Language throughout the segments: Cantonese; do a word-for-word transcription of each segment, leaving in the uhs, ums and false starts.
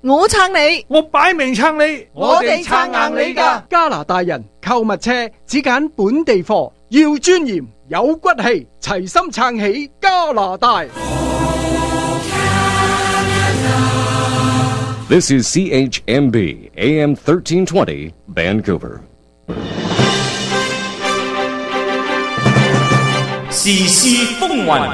我撐你， 我擺明撐你， 我哋撐硬你㗎。 加拿大人購物車只揀本地貨，要尊嚴有骨氣，齊心撐起加拿大。 This is C H M B A M thirteen twenty Vancouver。 時事風雲，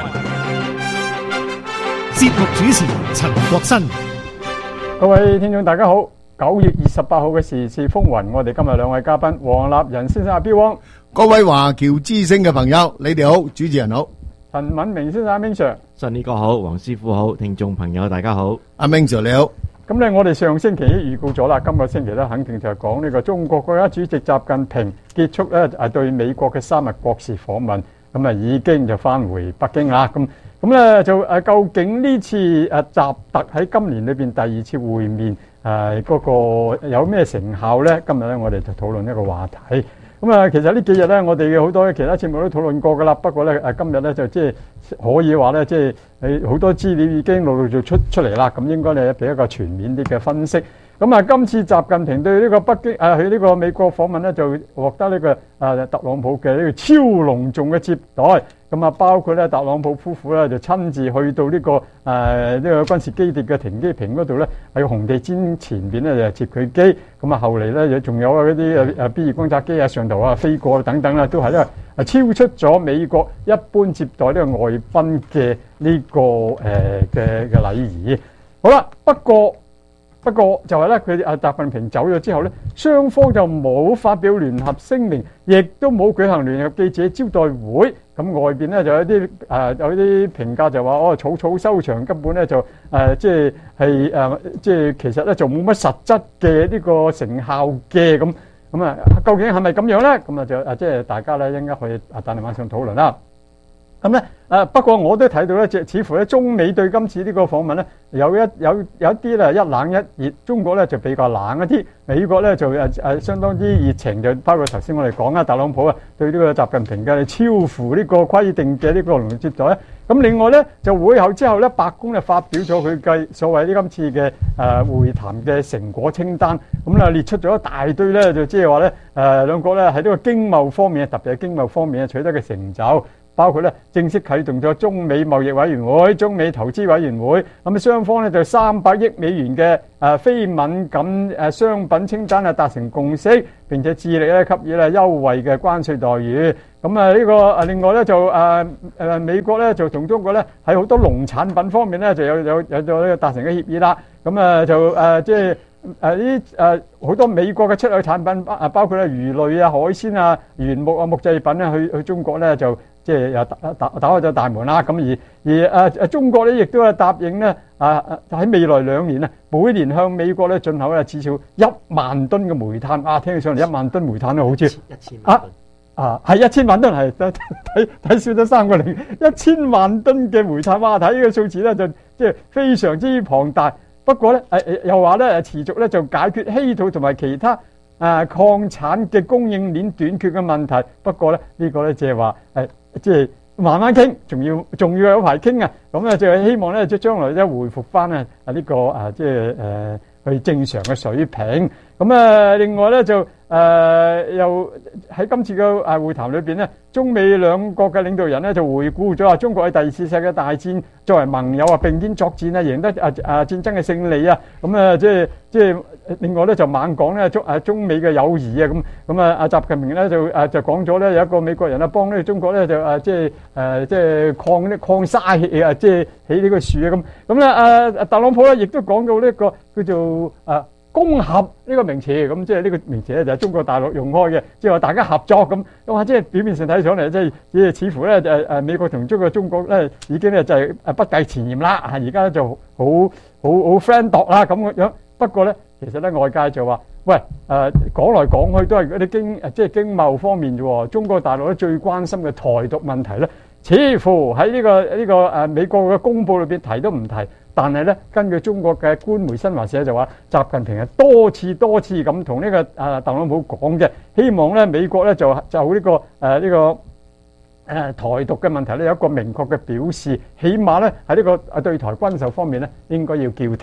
節目主持陳國新。 各位聽眾大家好，九月二十八號嘅時事風雲，我哋今日兩位嘉賓，黃立仁先生阿標汪， 各位華僑之聲嘅朋友，你哋好，主持人好， 陳敏明先生阿明 Sir， 信呢個好，黃師傅好，聽眾朋友大家好， 阿明 Sir 你好。 咁咧，我哋上星期已預告咗啦，今個星期咧肯定就係講呢個中國國家主席習近平結束咧誒對美國嘅三日國事訪問，咁啊已經就翻回北京啦。咁咁咧就誒究竟呢次誒習特喺今年裏邊第二次會面誒嗰個有咩成效咧？今日咧我哋就討論一個話題。咁啊，其實呢幾日咧，我哋好多其他節目都討論過噶啦。不過咧誒今日咧就即係可以話咧，即係誒好多資料已經陸陸續出出嚟啦。咁應該咧俾一個全面啲嘅分析。咁啊，今次習近平對呢個北京誒去呢個美國訪問咧，就獲得呢個誒特朗普嘅呢個超隆重嘅接待。咁啊，包括咧特朗普夫婦咧就親自去到呢個誒呢個軍事基地嘅停機坪嗰度咧，喺紅地毯前邊咧就接佢機。咁啊，後嚟咧仲有啊嗰啲誒誒 B 二轟炸機啊上頭啊飛過等等啦，都係咧係超出咗美國一般接待呢個外賓嘅呢個誒嘅嘅禮儀。好啦，不過。不過就係咧，佢啊習近平走咗之後咧，雙方就冇發表聯合聲明，亦都冇舉行聯合記者招待會。咁外邊咧就有啲誒有啲評價就話哦草草收場，根本咧就誒即係係誒即係其實咧就冇乜實質嘅呢個成效嘅咁咁啊，究竟係咪咁樣咧？咁啊就誒即係大家咧應該可以啊等陣晚上討論啦。咁咧誒不過我都睇到咧，即係似乎咧中美對今次呢個訪問咧有一有有一啲咧一冷一熱，中國咧就比較冷一啲，美國咧就誒誒相當之熱情，就包括頭先我哋講啊，特朗普啊對呢個習近平嘅超乎呢個規定嘅呢個隆重接待咧。咁另外咧就會後之後咧，白宮咧發表咗佢嘅所謂呢今次嘅誒會談嘅成果清單，咁咧列出咗一大堆咧，就即係話咧誒兩國咧喺呢個經貿方面，特別係經貿方面取得嘅成就。包括咧正式啟動咗中美貿易委員會、中美投資委員會，咁啊雙方咧就三百億美元嘅誒非敏感誒商品清單啊達成共識，並且致力咧給予咧優惠嘅關稅待遇。咁啊呢個誒另外咧就誒誒美國咧就同中國咧喺好多農產品方面咧就有有有咗呢個達成嘅協議啦。咁啊就誒即係。誒呢誒好多美國嘅出口產品啊，包括咧魚類啊、海鮮啊、原木啊、木製品咧，去去中國咧就即係又打打打開咗大門啦。咁而而誒誒中國咧亦都係答應咧啊喺未來兩年啊，每年向美國咧進口咧至少一萬噸嘅煤炭。啊，聽起上嚟一萬噸煤炭咧好似一千萬噸啊啊係一千萬噸，係睇睇少咗三個零，一千萬噸嘅煤炭。哇！睇呢個數字咧就即係非常之龐大。不過咧，誒誒又話咧，持續咧就解決稀土同埋其他誒礦產嘅供應鏈短缺嘅問題。不過咧，呢個咧即係話誒，即係慢慢傾，仲要仲要有排傾啊。咁咧就係希望咧，即係將來咧回復翻啊啊呢個誒即係誒去正常嘅水平。咁啊，另外咧就誒又喺今次嘅誒會談裏邊咧，中美兩國嘅領導人咧就回顧咗啊中國喺第二次世界大戰作為盟友啊並肩作戰啊，贏得啊啊戰爭嘅勝利啊。咁啊即係即係另外咧就猛講咧中啊中美嘅友誼啊。咁咁啊啊習近平咧就誒就講咗咧有一個美國人啊幫呢個中國咧就誒即係誒即係礦啲礦砂起啊即係起呢個樹啊咁。咁咧啊特朗普咧亦都講到呢一個叫做啊攻合呢個名詞，咁即係呢個名詞咧就係中國大陸用開嘅，即係話大家合作咁。哇！即係表面上睇上嚟，即係即係似乎咧誒誒美國同中國中國咧已經咧就係誒不計前嫌啦。啊，而家就好好好好 friend 度啦咁樣。不過咧，其實咧外界就話：喂誒講來講去都係嗰啲經誒即係經貿方面啫喎。中國大陸咧最關心嘅台獨問題咧，似乎喺呢個呢個誒美國嘅公佈裏邊提都唔提。但係咧，根據中國嘅官媒新華社就話，習近平係多次多次咁同呢個啊特朗普講嘅，希望咧美國咧就就呢個誒呢個誒台獨嘅問題咧有一個明確嘅表示，起碼咧喺呢個啊對台軍售方面咧應該要叫停。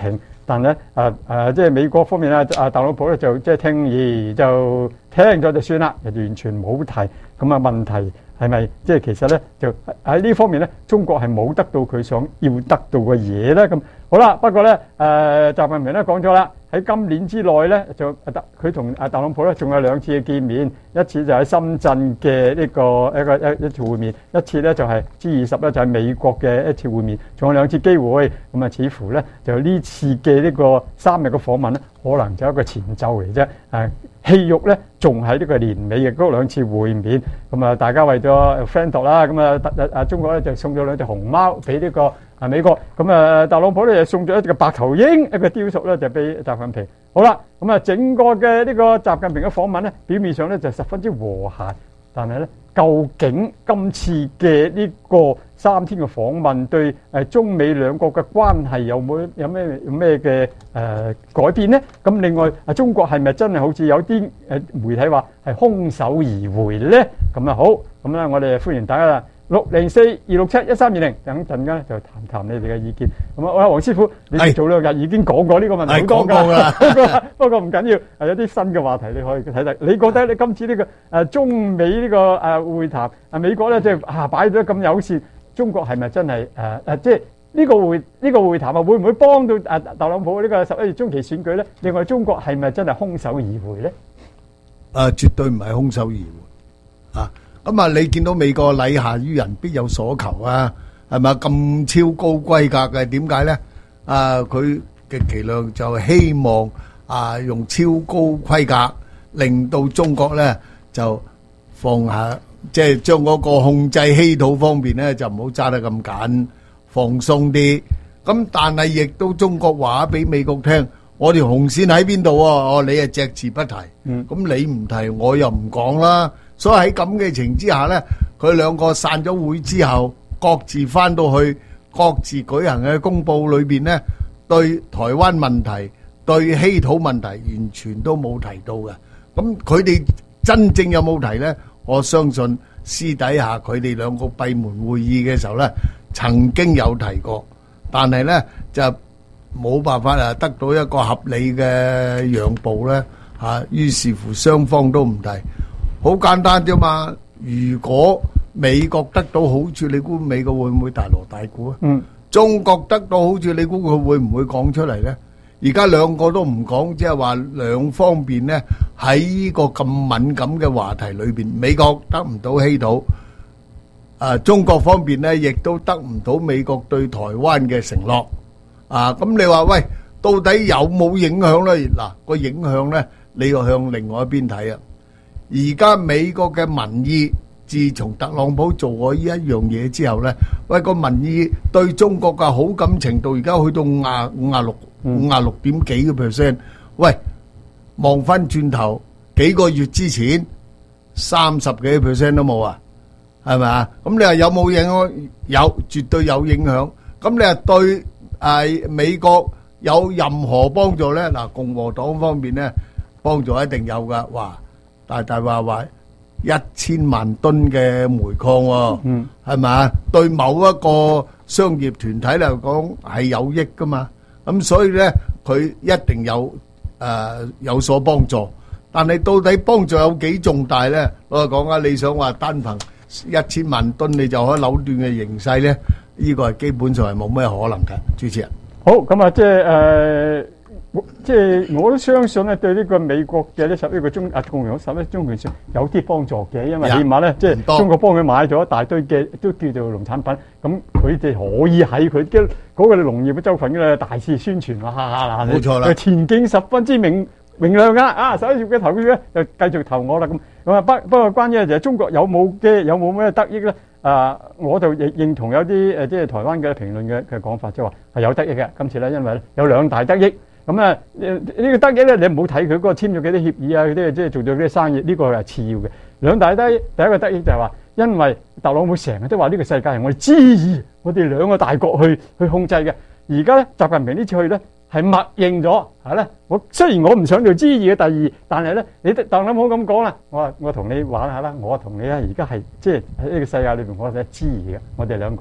但咧誒誒，即係美國方面咧，啊特朗普咧就即係聽而就聽咗就算啦，完全冇提。咁啊問題係咪即係其實咧就喺呢方面咧，中國係冇得到佢想要得到嘅嘢咧？咁好啦，不過咧誒習近平咧講咗啦。喺今年之內咧，就特佢同阿特朗普咧，仲有兩次嘅見面，一次就喺深圳嘅呢個一個一一次會面，一次咧就係 G 二十咧就係美國嘅一次會面，仲有兩次機會。咁啊，似乎咧就呢次嘅呢個三日嘅訪問咧，可能就係一個前奏嚟啫。誒，戲肉咧仲喺呢個年尾嘅嗰兩次會面。咁啊，大家為咗 friend 度啦，咁啊特啊中國咧就送咗兩隻熊貓俾呢個。啊！美國咁啊，特朗普咧就送咗一隻白頭鷹一個雕塑咧，就俾習近平。好啦，咁啊，整個嘅呢個習近平嘅訪問咧，表面上咧就十分之和諧，但係咧，究竟今次嘅呢個三天嘅訪問對誒中美兩國嘅關係有冇有咩有咩嘅誒改變咧？咁另外啊，中國係咪真係好似有啲誒媒體話係空手而回咧？咁啊好，咁咧我哋歡迎大家啦。六零四二六七一三二零，等陣間就談談你哋嘅意見。咁啊，我黃師傅，你做兩日已經講過呢個問題好多㗎，不過唔緊要，係有啲新嘅話題你可以睇睇。你覺得你今次呢個誒中美呢個誒會談，啊美國咧即係啊擺咗咁友善，中國係咪真係誒誒即係呢個會呢個會談啊會唔會幫到誒特朗普呢個十一月中期選舉咧？另外中國係咪真係空手而回咧？ 誒，絕對唔係空手而回啊！咁啊！你見到美國禮下於人必有所求啊，係咪咁超高規格嘅？點解咧？啊，佢極其量就希望啊，用超高規格令到中國咧就放下，即係將嗰個控制稀土方面咧就唔好揸得咁緊，放鬆啲。咁但係亦都中國話俾美國聽，我條紅線喺邊度啊？哦，你係隻字不提，嗯，咁你唔提，我又唔講啦。所以喺咁嘅情之下咧，佢兩個散咗會之後，各自翻到去各自舉行嘅公佈裏邊咧，對台灣問題、對稀土問題完全都冇提到嘅。咁佢哋真正有冇提咧？我相信私底下佢哋兩個閉門會議嘅時候咧，曾經有提過，但係咧就冇辦法啊得到一個合理嘅讓步咧嚇，於是乎雙方都唔提。好簡單啫嘛！如果美國得到好處，你估美國會唔會大鑼大鼓啊？嗯。中國得到好處，你估佢會唔會講出嚟咧？而家兩個都唔講，即係話兩方面咧喺呢個咁敏感嘅話題裏邊，美國得唔到稀土，啊中國方面咧亦都得唔到美國對台灣嘅承諾。啊，咁你話喂，到底有冇影響咧？嗱，個影響咧，你要向另外一邊睇啊！而家美國嘅民意，自從特朗普做過呢一樣嘢之後咧，喂個民意對中國嘅好感程度而家去到五啊五啊六五啊六點幾個 percent。喂，望翻轉頭幾個月之前，三十幾個 percent 都冇啊，係咪啊？咁你話有冇影響？有，絕對有影響。咁你話對誒美國有任何幫助咧？嗱，共和黨方面咧幫助一定有噶，哇！大大話話一千萬噸嘅煤礦喎，係咪啊？對某一個商業團體嚟講係有益噶嘛，咁所以咧佢一定有誒有所幫助。但係到底幫助有幾重大咧？我講啊，你想話單憑一千萬噸你就可以扭斷嘅形勢咧？呢個係基本上係冇咩可能嘅，主持人。 好，咁啊，即係誒。即係我都相信咧，對呢個美國嘅呢十一個中啊共和黨十一中期選有啲幫助嘅，因為起碼咧，即係中國幫佢買咗一大堆嘅都叫做農產品，咁佢哋可以喺佢嘅嗰個農業嘅州份嘅大肆宣傳啊！ 冇錯啦， 前景十分之明明亮啊！啊，十一月嘅投票咧就繼續投我啦咁。咁啊，不不過關於就係中國有冇嘅有冇咩得益咧？啊，我就認認同有啲誒即係台灣嘅評論嘅嘅講法，即係話係有得益嘅。今次咧，因為咧有兩大得益。咁啊，呢個得益咧，你唔好睇佢嗰個簽咗幾啲協議啊，嗰啲即係做咗啲生意，呢個係次要嘅。兩大得益，第一個得益就係話，因為特朗普成日都話呢個世界係我哋之二，我哋兩個大國去去控制嘅。而家咧，習近平呢次去咧係默認咗，係咧。我雖然我唔想做之二嘅第二，但係咧，你特朗普咁講啦，我話我同你玩下啦，我同你咧而家係即係喺呢個世界裏邊，我係之二嘅，我哋兩個。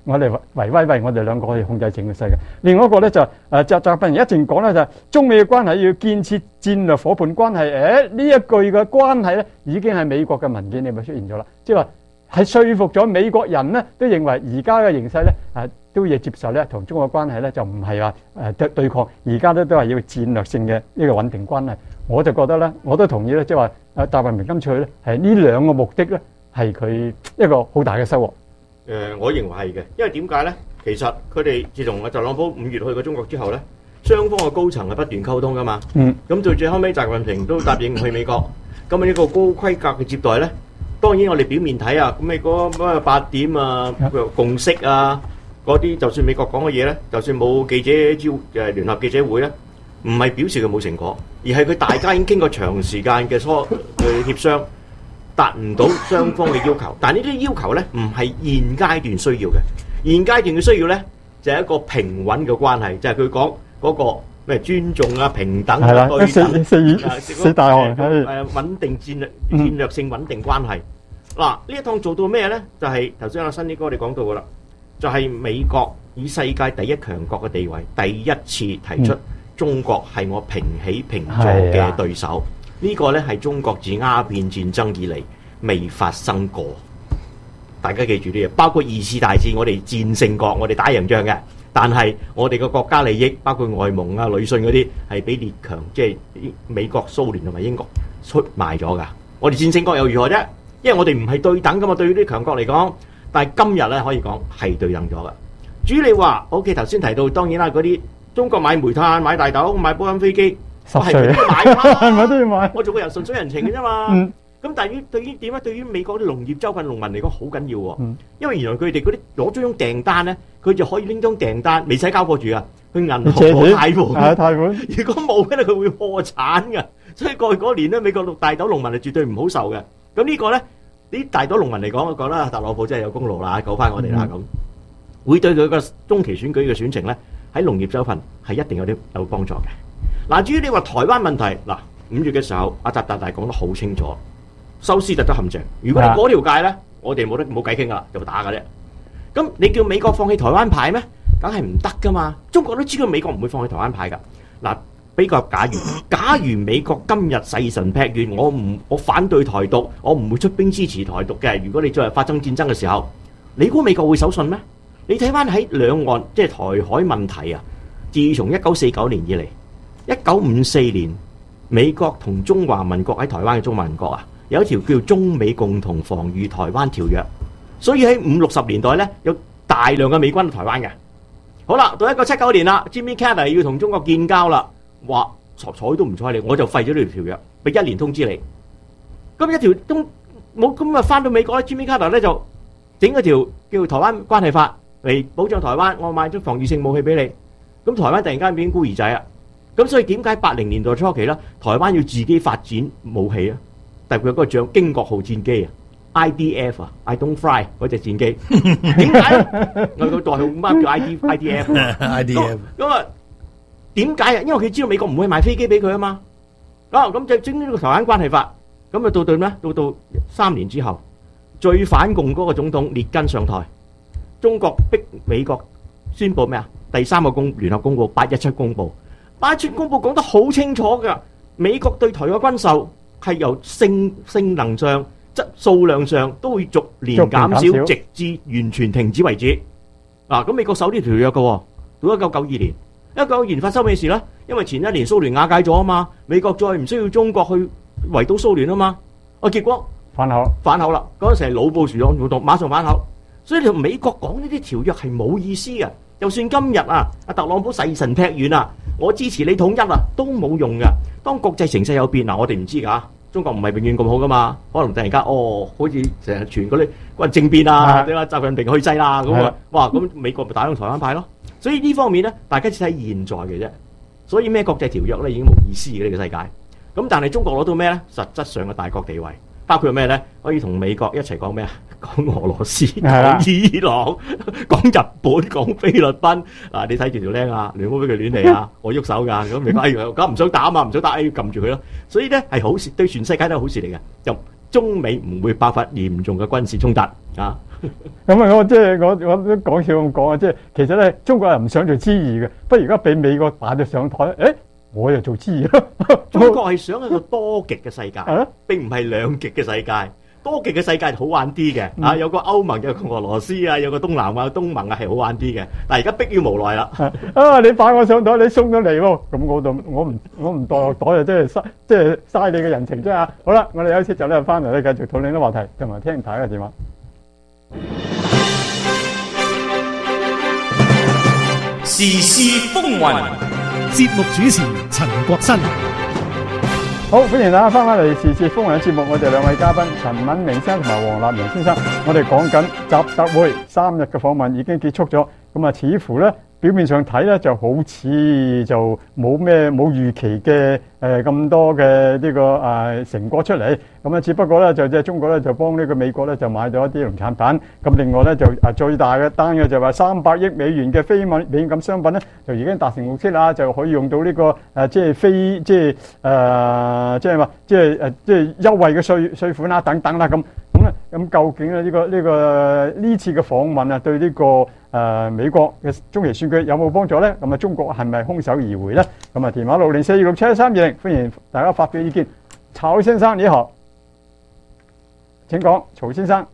我哋維威喂，我哋兩個可以控制整個世界。另外一個咧就誒習習近平一直講咧就係中美嘅關係要建設戰略夥伴關係。誒呢一句嘅關係咧已經係美國嘅文件裏面出現咗啦，即係話係說服咗美國人咧都認為而家嘅形勢咧誒都要接受咧同中國關係咧就唔係話誒對對抗，而家咧都係要戰略性嘅呢個穩定關係。我就覺得咧，我都同意咧，即係話誒習近平今次去咧係呢兩個目的咧係佢一個好大嘅收穫。 誒、呃，我認為係嘅，因為點解咧？其實佢哋自從阿特朗普五月去過中國之後咧，雙方嘅高層係不斷溝通噶嘛。嗯。咁到最後尾，習近平都答應去美國。咁啊，呢個高規格嘅接待咧，當然我哋表面睇啊，咁你嗰咩八點啊、共識啊嗰啲，就算美國講嘅嘢咧，就算冇記者招誒聯合記者會咧，唔係表示佢冇成果，而係佢大家已經經過長時間嘅磋嘅協商。達唔到雙方嘅要求，但係呢啲要求咧唔係現階段需要嘅，現階段嘅需要咧就係一個平穩嘅關係，就係佢講嗰個咩尊重啊、平等啊、對等四四四大項誒穩定戰略戰略性穩定關係。嗱呢一趟做到咩咧？就係頭先阿新啲哥你講到噶啦，就係美國以世界第一強國嘅地位，第一次提出中國係我平起平坐嘅對手。呢個咧係中國自鴉片戰爭以嚟未發生過，大家記住啲嘢。包括二次大戰，我哋戰勝過，我哋打贏仗嘅，但係我哋嘅國家利益，包括外蒙啊、旅順嗰啲，係俾列強，即係美國、蘇聯同埋英國出賣咗㗎。我哋戰勝國又如何啫？因為我哋唔係對等㗎嘛，對於啲強國嚟講。但係今日咧可以講係對等咗㗎。至於你話，OK 頭先提到，當然啦，嗰啲中國買煤炭、買大豆、買波音飛機。我係咪都要買啊？ 我都要買。 我做個人順水人情嘅啫嘛。嗯。咁但係於對於點咧？對於美國啲農業州份農民嚟講好緊要喎。嗯。因為原來佢哋嗰啲攞咗張訂單咧，佢就可以拎張訂單，未使交貨住啊，去銀行攞貸款。係貸款。如果冇咧，佢會破產㗎。所以過去嗰年咧，美國大豆農民係絕對唔好受嘅。咁呢個咧，啲大豆農民嚟講，我覺得特朗普真係有功勞啦，救翻我哋啦咁。會對佢個中期選舉嘅選情咧，喺農業州份係一定有啲有幫助嘅。嗱，至於你話台灣問題，嗱五月嘅時候，阿習大大講得好清楚，修斯特德陷阱。如果你嗰條界咧，我哋冇得冇計傾噶啦，就打噶啫。咁你叫美國放棄台灣牌咩？梗係唔得噶嘛！中國都知道美國唔會放棄台灣牌噶。嗱，比較假如，假如美國今日誓神劈願，我唔我反對台獨，我唔會出兵支持台獨嘅。如果你再係發生戰爭嘅時候，你估美國會守信咩？你睇翻喺兩岸即係台海問題啊，自從一九四九年以嚟。一九五四年，美國同中華民國喺台灣嘅中華民國啊，有一條叫中美共同防禦台灣條約，所以喺五六十年代咧，有大量嘅美軍喺台灣嘅。好啦，到一九七九年啦 ，Jimmy Carter 要同中國建交啦，話睬睬都唔睬你，我就廢咗呢條條約，俾一年通知你。咁一條都冇，咁啊翻到美國咧 ，Jimmy Carter 咧就整一條叫台灣關係法嚟保障台灣，我買咗防禦性武器俾你。咁台灣突然間變孤兒仔啊！咁所以點解八零年代初期咧，台灣要自己發展武器啊？但係佢有嗰個將經國號戰機啊 ，I D F 啊 ，I don't fly 嗰隻戰機，點解？我個代號乜叫 I D I D F？I D F 咁啊？點解啊？因為佢知道美國唔會賣飛機俾佢啊嘛。啊，咁就整呢個台灣關係法，咁啊到到咩？到到三年之後，最反共嗰個總統列根上台，中國逼美國宣布咩啊？第三個公聯合公佈八一七公佈。八一七公佈講得好清楚㗎，美國對台嘅軍售係由性性能上、質數量上都會逐年減少，直至完全停止為止。嗱，咁美國守呢條約嘅，到一九九二年，一九九二年發生咩事咧？因為前一年蘇聯瓦解咗啊嘛，美國再唔需要中國去圍堵蘇聯啊嘛，啊結果反口反口啦，嗰陣時係老布殊黨活動，馬上反口，所以同美國講呢啲條約係冇意思嘅。就算今日啊，阿特朗普誓神劈願啊，我支持你統一啊，都冇用噶。當國際形勢有變嗱，我哋唔知㗎，中國唔係永遠咁好噶嘛，可能突然間哦，好似成日傳嗰啲嗰政變啊，點啊習近平去制啦咁啊，哇咁美國咪打響台灣牌咯。所以呢方面咧，大家只睇現在嘅啫。所以咩國際條約咧已經冇意思嘅呢個世界。咁但係中國攞到咩咧？實質上嘅大國地位，包括咩咧？可以同美國一齊講咩啊？講俄羅斯、講伊朗、講日本、講菲律賓。嗱，你睇住條僆啊，你唔好俾佢亂嚟啊！我喐手㗎，咁你講哎呀，咁唔想打啊嘛，唔想打，哎要撳住佢咯。所以咧係好事，對全世界都係好事嚟嘅。就中美唔會爆發嚴重嘅軍事衝突啊！ 咁啊，我即係我我都講笑咁講啊，即係其實咧，中國人唔想做知議嘅，不如而家俾美國擺咗上台，誒，我就做知議咯。 中國係想一個多極嘅世界，並唔係兩極嘅世界。多極嘅世界好玩啲嘅，啊有個歐盟，有個俄羅斯啊，有個東南亞、東盟啊，係好玩啲嘅。但係而家迫於無奈啦。 啊，你擺我上台，你送咗嚟喎，咁我就我唔我唔袋落袋啊，即係嘥即係嘥你嘅人情啫啊！好啦，我哋休息就咧翻嚟咧繼續討論啲話題，同埋聽大家嘅電話。 時事風雲， 節目主持陳國新。 好，歡迎大家翻返嚟時事風雲嘅節目，我哋兩位嘉賓陳敏明先生同埋黃立明先生，我哋講緊習特會三日嘅訪問已經結束咗，咁啊似乎咧表面上睇咧就好似就冇咩冇預期嘅誒咁多嘅呢、這個誒、呃、成果出嚟，咁啊只不過咧就即係中國咧就幫呢個美國咧就買咗一啲農產品，咁另外咧就誒最大嘅單嘅就話三百億美元嘅非敏感商品咧就已經達成目標啦，就可以用到呢、這個誒、呃、即係非即係誒、呃、即係話即係誒即係優惠嘅稅稅款啦等等啦咁咁咧咁究竟咧、這、呢個呢、這個呢次嘅訪問啊對呢、這個誒、呃、美國嘅中期選舉有冇幫助咧？咁啊中國係咪空手而回咧？咁啊電話六零四二六七一三二零，歡迎大家發表意見。曹先生你好，請講，曹先生。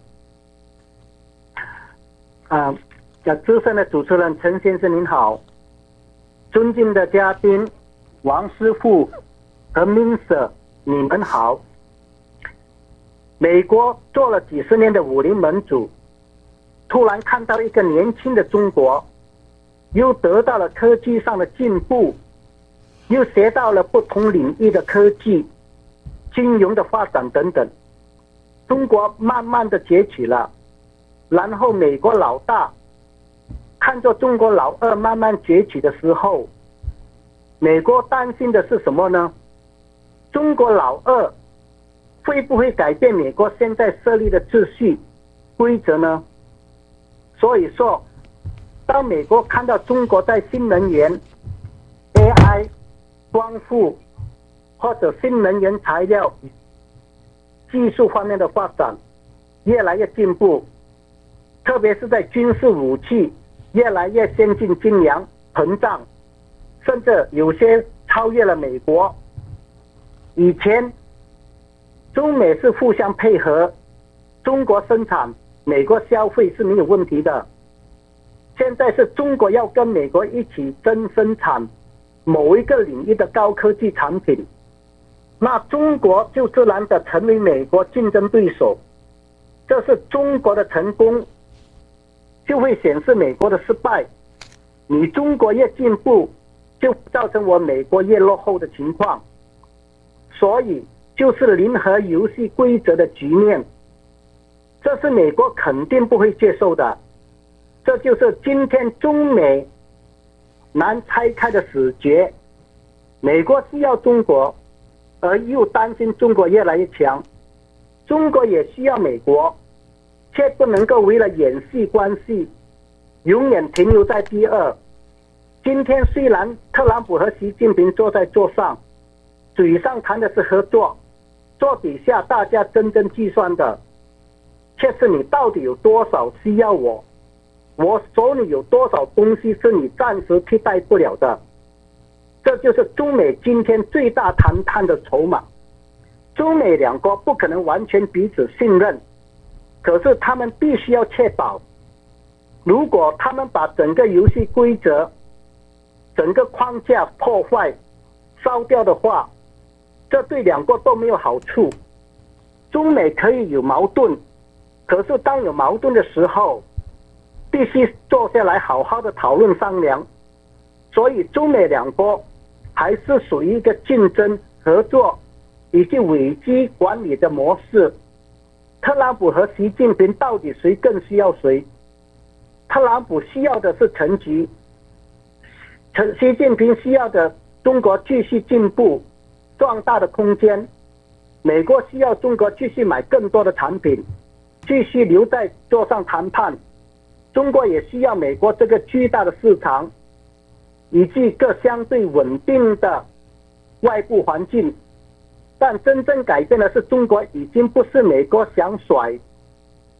啊，資深的主持人陳先生您好，尊敬的嘉賓王師傅和明 Sir 你們好。美國做了幾十年的武林盟主，突然看到一個年輕的中國，又得到了科技上的進步，又學到了不同領域的科技、金融的發展等等，中國慢慢的崛起了。然後美國老大看着中國老二慢慢崛起的時候，美國擔心的是什麼呢？中國老二會不會改變美國現在設立的秩序規則呢？所以說，當美國看到中國在新能源、A I、光伏或者新能源材料技術方面的發展越來越進步，特別是在軍事武器越來越先進、精良、膨脹，甚至有些超越了美國。以前中美是互相配合，中國生產，美國消費是沒有問題的。現在是中國要跟美國一起爭生產某一個領域的高科技產品，那中國就自然的成為美國競爭對手。這是中國的成功，就會顯示美國的失敗。你中國越進步，就造成我美國越落後的情況。所以就是零和遊戲規則的局面，這是美國肯定不會接受的。這就是今天中美難拆開的死結。美國需要中國，而又擔心中國越來越強。中國也需要美國，卻不能夠為了演戲關係，永遠停留在第二。今天雖然特朗普和習近平坐在桌上，嘴上談的是合作，桌底下大家真正計算的，卻是你到底有多少需要我，我手裏有多少東西是你暫時替代不了的。這就是中美今天最大談判的籌碼。中美兩國不可能完全彼此信任，可是他們必須要確保，如果他們把整個遊戲規則、整個框架破壞、燒掉的話，這對兩國都沒有好處。中美可以有矛盾，可是當有矛盾的時候，必須坐下來好好的討論商量。所以中美兩國還是屬於一個競爭、合作以及危機管理的模式。特朗普和習近平到底誰更需要誰？特朗普需要的是成局，習近平需要的中國繼續進步壯大的空間，美國需要中國繼續買更多的產品，繼續留在桌上談判。中國也需要美國這個巨大的市場，以及個相對穩定的外部環境。但真正改變的是，中國已經不是美國想甩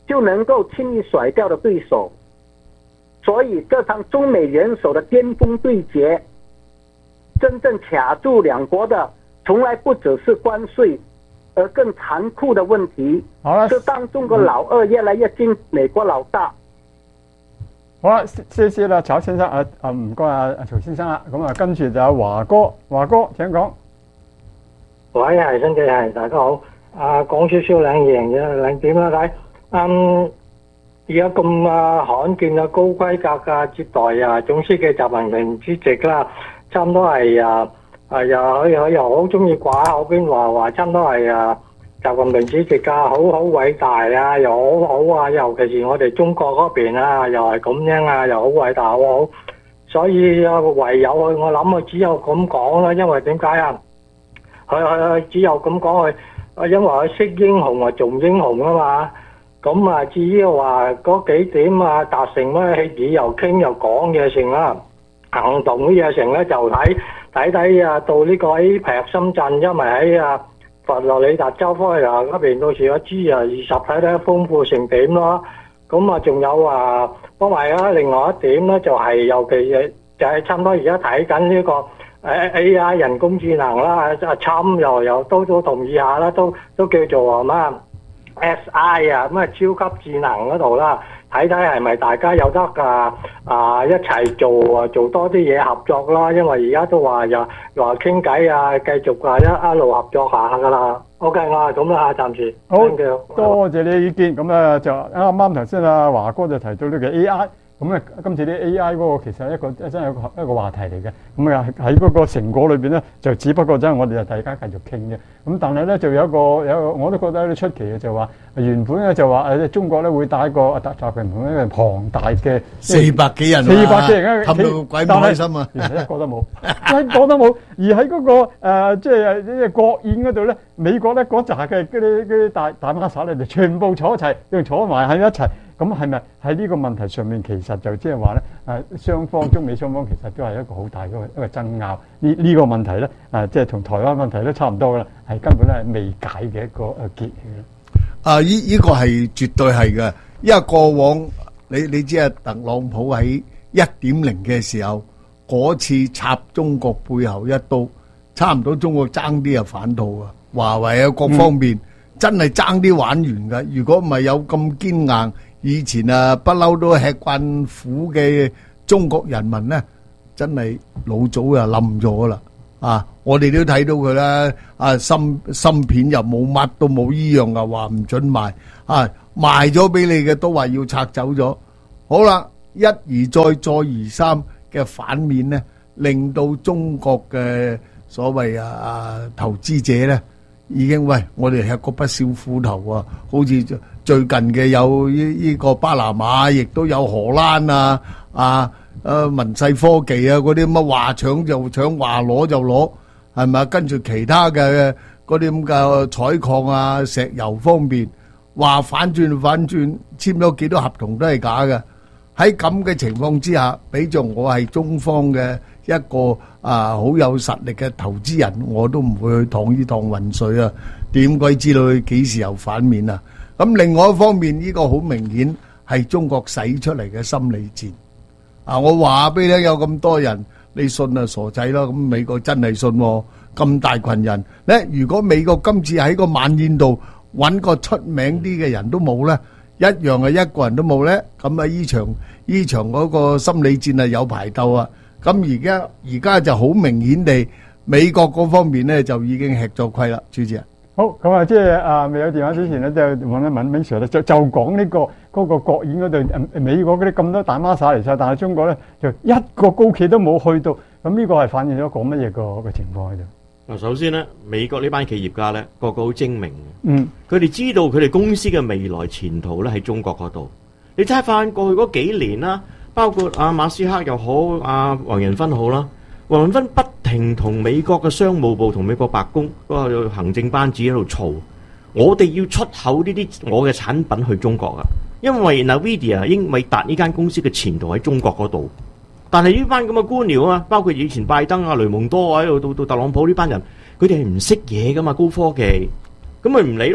就能够轻易甩掉的对手。所以这场中美元首的巅峰对决，真正卡住两国的从来不只是关税，而更残酷的问题是当中國老二越來越近美國老大。 好啦，謝謝啦，曹先生啊啊，唔該啊，曹先生啦。咁啊，跟住就有華哥，華哥請講。 喂，係新記係，大家好。啊，講少少兩樣嘢兩點啦，睇。嗯，而家咁啊罕見嘅高規格嘅接待啊，總書記習近平主席啦，差唔多係啊啊又佢佢又好中意掛喺口邊話話，差唔多係啊習近平主席啊，好好偉大啊，又好好啊，尤其是我哋中國嗰邊啊，又係咁樣啊，又好偉大好好。所以啊，唯有佢，我諗佢只有咁講啦，因為點解啊？佢佢佢只有咁講佢，啊因為佢識英雄啊，重英雄啊嘛。咁啊，至於話嗰幾點啊，達成咩協議又傾又講嘢成啦，行動啲嘢成咧就睇睇睇啊，到呢個 A P E C 深圳，因為喺啊佛羅里達州科尼亞嗰邊到時嗰支啊二十睇睇豐富成點咯。咁啊，仲有啊，因為啊，另外一點咧就係、是、尤其誒就係差唔多而家睇緊呢個誒 A I 人工智能啦，阿侵又又都都同意下啦，都都叫做咩啊？S I 啊，咁啊超級智能嗰度啦，睇睇係咪大家有得啊啊一齊做啊做多啲嘢合作啦，因為而家都話又又話傾偈啊，繼續啊一一路合作下噶啦。OK， 我係咁啦，暫時。 好，多謝你嘅意見。咁啊就啱啱頭先啊華哥就提到呢個 A I。咁咧，今次啲 A I 嗰個其實係一個真係一個一個話題嚟嘅。咁啊喺嗰個成果裏邊咧，就只不過真係我哋就大家繼續傾啫。咁但係咧就有一個有一個我都覺得有啲出奇嘅，就話原本咧就話誒中國咧會帶一個習習近平一個龐大嘅四百幾人， 四百幾人啊， 氹到鬼唔開心啊！ 原來一個都冇，一個都冇。而喺嗰個誒即係呢個國宴嗰度咧，美國咧嗰扎嘅嗰啲嗰啲大大孖沙咧就全部坐一齊，仲坐埋喺一齊。咁係咪喺呢個問題上面，其實就即係話咧，誒雙方中美雙方其實都係一個好大嘅一個爭拗。呢呢個問題咧，誒即係同台灣問題都差唔多噶啦，係根本咧係未解嘅一個誒結嘅。 啊！依依個係絕對係嘅，因為過往你你知啊，特朗普喺一點零嘅時候嗰次插中國背後一刀，差唔多中國爭啲啊反套啊，華為啊各方面、嗯、真係爭啲玩完㗎。如果唔係有咁堅硬。以前啊，不嬲都吃慣苦嘅中國人民咧，真係老早就冧咗啦！啊，我哋都睇到佢啦，啊芯芯片又冇，乜都冇，依樣又話唔准賣，啊賣咗俾你嘅都話要拆走咗。好啦，一而再，再而三嘅反面咧，令到中國嘅所謂啊啊投資者咧，已經喂我哋吃過不少苦頭啊，好似〜最近嘅有呢呢個巴拿馬，亦都有荷蘭啊，啊，誒文世科技啊，嗰啲乜話搶就搶，話攞就攞，係咪？跟住其他嘅嗰啲咁嘅採礦啊、石油方面，話反轉反轉，簽咗幾多合同都係假嘅。喺咁嘅情況之下，比作我係中方嘅一個啊好有實力嘅投資人，我都唔會去趟呢趟渾水啊！點鬼知道佢幾時又反面啊？咁另外一方面，呢個好明顯係中國使出嚟嘅心理戰。啊，我話俾你聽，有咁多人，你信啊傻仔咯。咁美國真係信喎，咁大群人咧。如果美國今次喺個晚宴度揾個出名啲嘅人都冇咧，一樣係一個人都冇咧。咁啊，依場依場嗰個心理戰係有排鬥啊。咁而家而家就好明顯地，美國嗰方面咧就已經吃咗虧啦，主持人。 好，咁啊，即係啊，未有電話之前咧，就問一問 Ming Sir 咧，就就講呢個嗰個國宴嗰度，誒美國嗰啲咁多大孖沙嚟晒，但係中國咧就一個高企都冇去到，咁呢個係反映咗講乜嘢個個情況喺度？ 嗱，首先咧，美國呢班企業家咧，個個好精明嘅， 嗯， 佢哋知道佢哋公司嘅未來前途咧喺中國嗰度。你睇翻過去嗰幾年啦，包括阿馬斯克又好，阿黃仁勳好啦。黃仁勳不停同美國嘅商務部同美國白宮嗰個行政班子喺度嘈，我哋要出口呢啲我嘅產品去中國啊！因為 Nvidia 英偉達呢間公司嘅前途喺中國嗰度，但係呢班咁嘅官僚啊，包括以前拜登啊、雷蒙多啊，喺度到到特朗普呢班人，佢哋係唔識嘢噶嘛，高科技，咁咪唔理咯。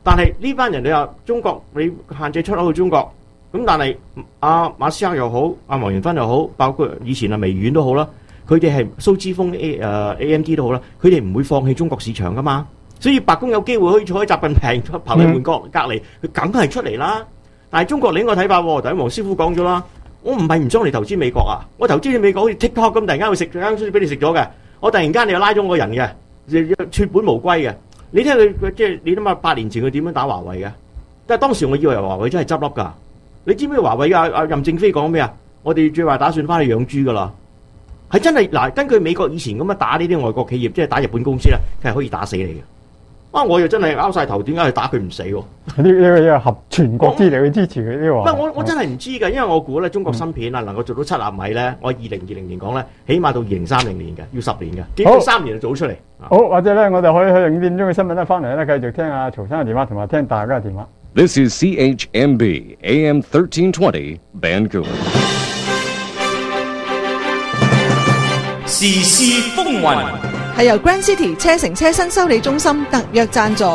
但係呢班人你話中國你限制出口去中國，咁但係阿馬斯克又好，阿黃仁勳又好，包括以前啊微軟都好啦，佢哋係蘇之峰 A 誒 A M D 都好啦，佢哋唔會放棄中國市場噶嘛。所以白宮有機會可以坐喺習近平彭麗媛隔隔離，佢梗係出嚟啦。但係中國另一個睇法喎，頭先黃師傅講咗啦，我唔係唔想嚟投資美國啊，我投資你美國好似 TikTok 咁，突然間會食間書俾你食咗嘅，我突然間你又拉咗我人嘅，脫本無歸嘅。你聽佢佢即係你諗下八年前佢點樣打華為嘅？但係當時我以為華為真係執笠㗎。你知唔知華為啊啊任正非講咩啊？我哋最話打算翻去養豬㗎啦。係真係嗱，根據美國以前咁樣打呢啲外國企業，即係打日本公司咧，佢係可以打死你嘅。啊！我又真係拗晒頭，點解去打佢唔死喎？呢呢個呢個合全國之力去支持佢呢個。唔係我我真係唔知㗎，因為我估咧中國芯片啊能夠做到七納米咧，我二零二零年講咧，起碼到二零三零年嘅，要十年嘅，幾三年就做出嚟。 好，或者咧我哋可以去五點鐘嘅新聞咧翻嚟咧，繼續聽阿曹生嘅電話，同埋聽大家嘅電話。 This is C H M B A M thirteen twenty Vancouver。 時事風雲。 係由 Grand City 車城車新修理中心特約贊助。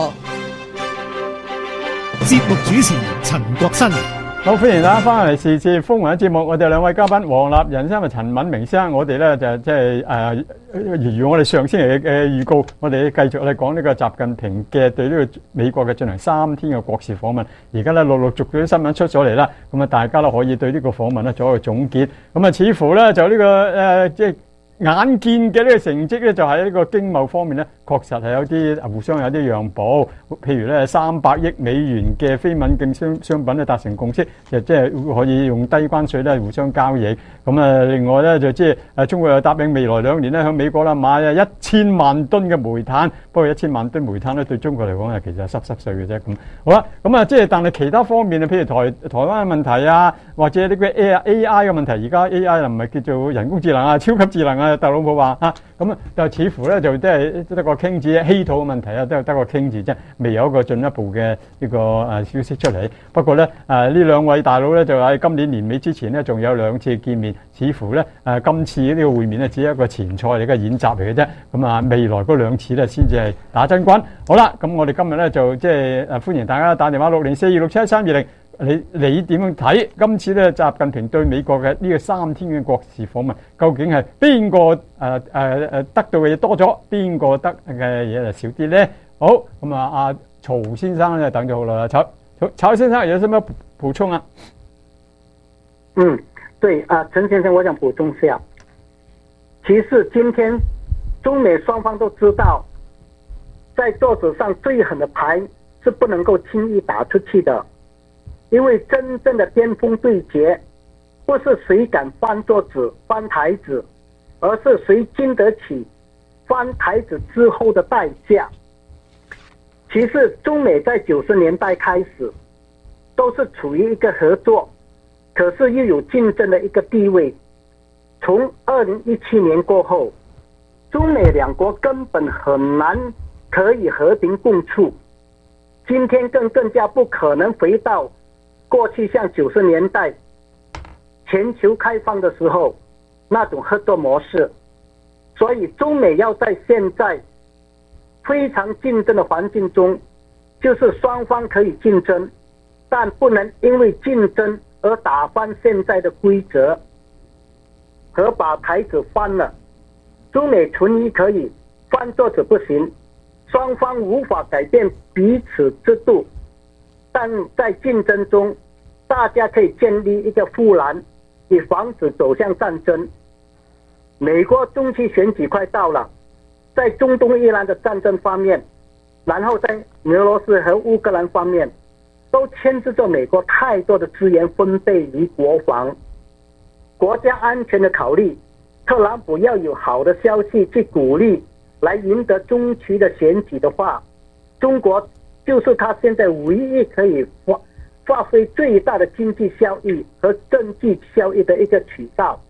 節目主持陳國新。 好，歡迎大家翻嚟時事風雲嘅節目，我哋兩位嘉賓黃立仁先生同陳敏明先生，我哋咧就即係誒，如我哋上星期嘅預告，我哋繼續咧講呢個習近平嘅對呢個美國嘅進行三天嘅國事訪問，而家咧陸陸續續啲新聞出咗嚟啦，咁啊大家咧可以對呢個訪問咧做一個總結，咁啊似乎咧就呢、這個誒即係。眼見嘅呢個成績咧，就喺呢個經貿方面咧，確實係有啲互相有啲讓步。譬如咧，三百億美元嘅非敏感商商品咧達成共識，就即係可以用低關稅咧互相交易。咁啊，另外咧就即係誒中國又答應未來兩年咧向美國啦買啊一千萬噸嘅煤炭。不過一千萬噸煤炭咧對中國嚟講係其實係濕濕碎嘅啫。咁好啦，咁啊即係但係其他方面啊，譬如台台灣嘅問題啊，或者呢個 A I 嘅問題，而家 A I 又唔係叫做人工智能啊，超級智能啊。特朗普話啊，咁啊，就似乎咧就即係得個傾字，稀土嘅問題啊，都係得個傾字啫，未有一個進一步嘅呢個誒消息出嚟。不過咧誒呢兩位大佬咧就喺今年年尾之前咧仲有兩次見面，似乎咧誒今次呢個會面咧只係一個前菜嚟嘅演習嚟嘅啫。咁啊未來嗰兩次咧先至係打真軍。好啦，咁我哋今日咧就即係誒歡迎大家打電話六零四二六七三二零。你你點樣睇今次咧？習近平對美國嘅呢個三天嘅國事訪問，究竟係邊個誒誒誒得到嘅嘢多咗，邊個得嘅嘢就少啲咧？好，咁啊，阿曹先生咧等咗好耐啦，曹曹曹先生有什麼補充啊？ 嗯，對啊，陳先生，我想補充一下，其實今天中美雙方都知道，在桌子上最狠的牌是不能夠輕易打出去的。因為真正的巔峰對決，不是誰敢翻桌子、翻台子，而是誰經得起翻台子之後的代價。其實中美在九十年代開始，都是處於一個合作，可是又有競爭的一個地位。從二零一七年過後，中美兩國根本很難可以和平共處，今天更更加不可能回到過去像九十年代全球開放的時候那種合作模式，所以中美要在現在非常競爭的環境中，就是雙方可以競爭，但不能因為競爭而打翻現在的規則和把台子翻了。中美存疑可以，翻桌子不行，雙方無法改變彼此制度，但在競爭中，大家可以建立一個護欄，以防止走向戰爭。美國中期選舉快到了，在中東伊朗的戰爭方面，然後在俄羅斯和烏克蘭方面，都牽制着美國太多的資源分配與國防、國家安全的考慮。特朗普要有好的消息去鼓勵，來贏得中期的選舉的話，中國就是他現在唯一可以發發揮最大的經濟效益和政治效益的一個渠道。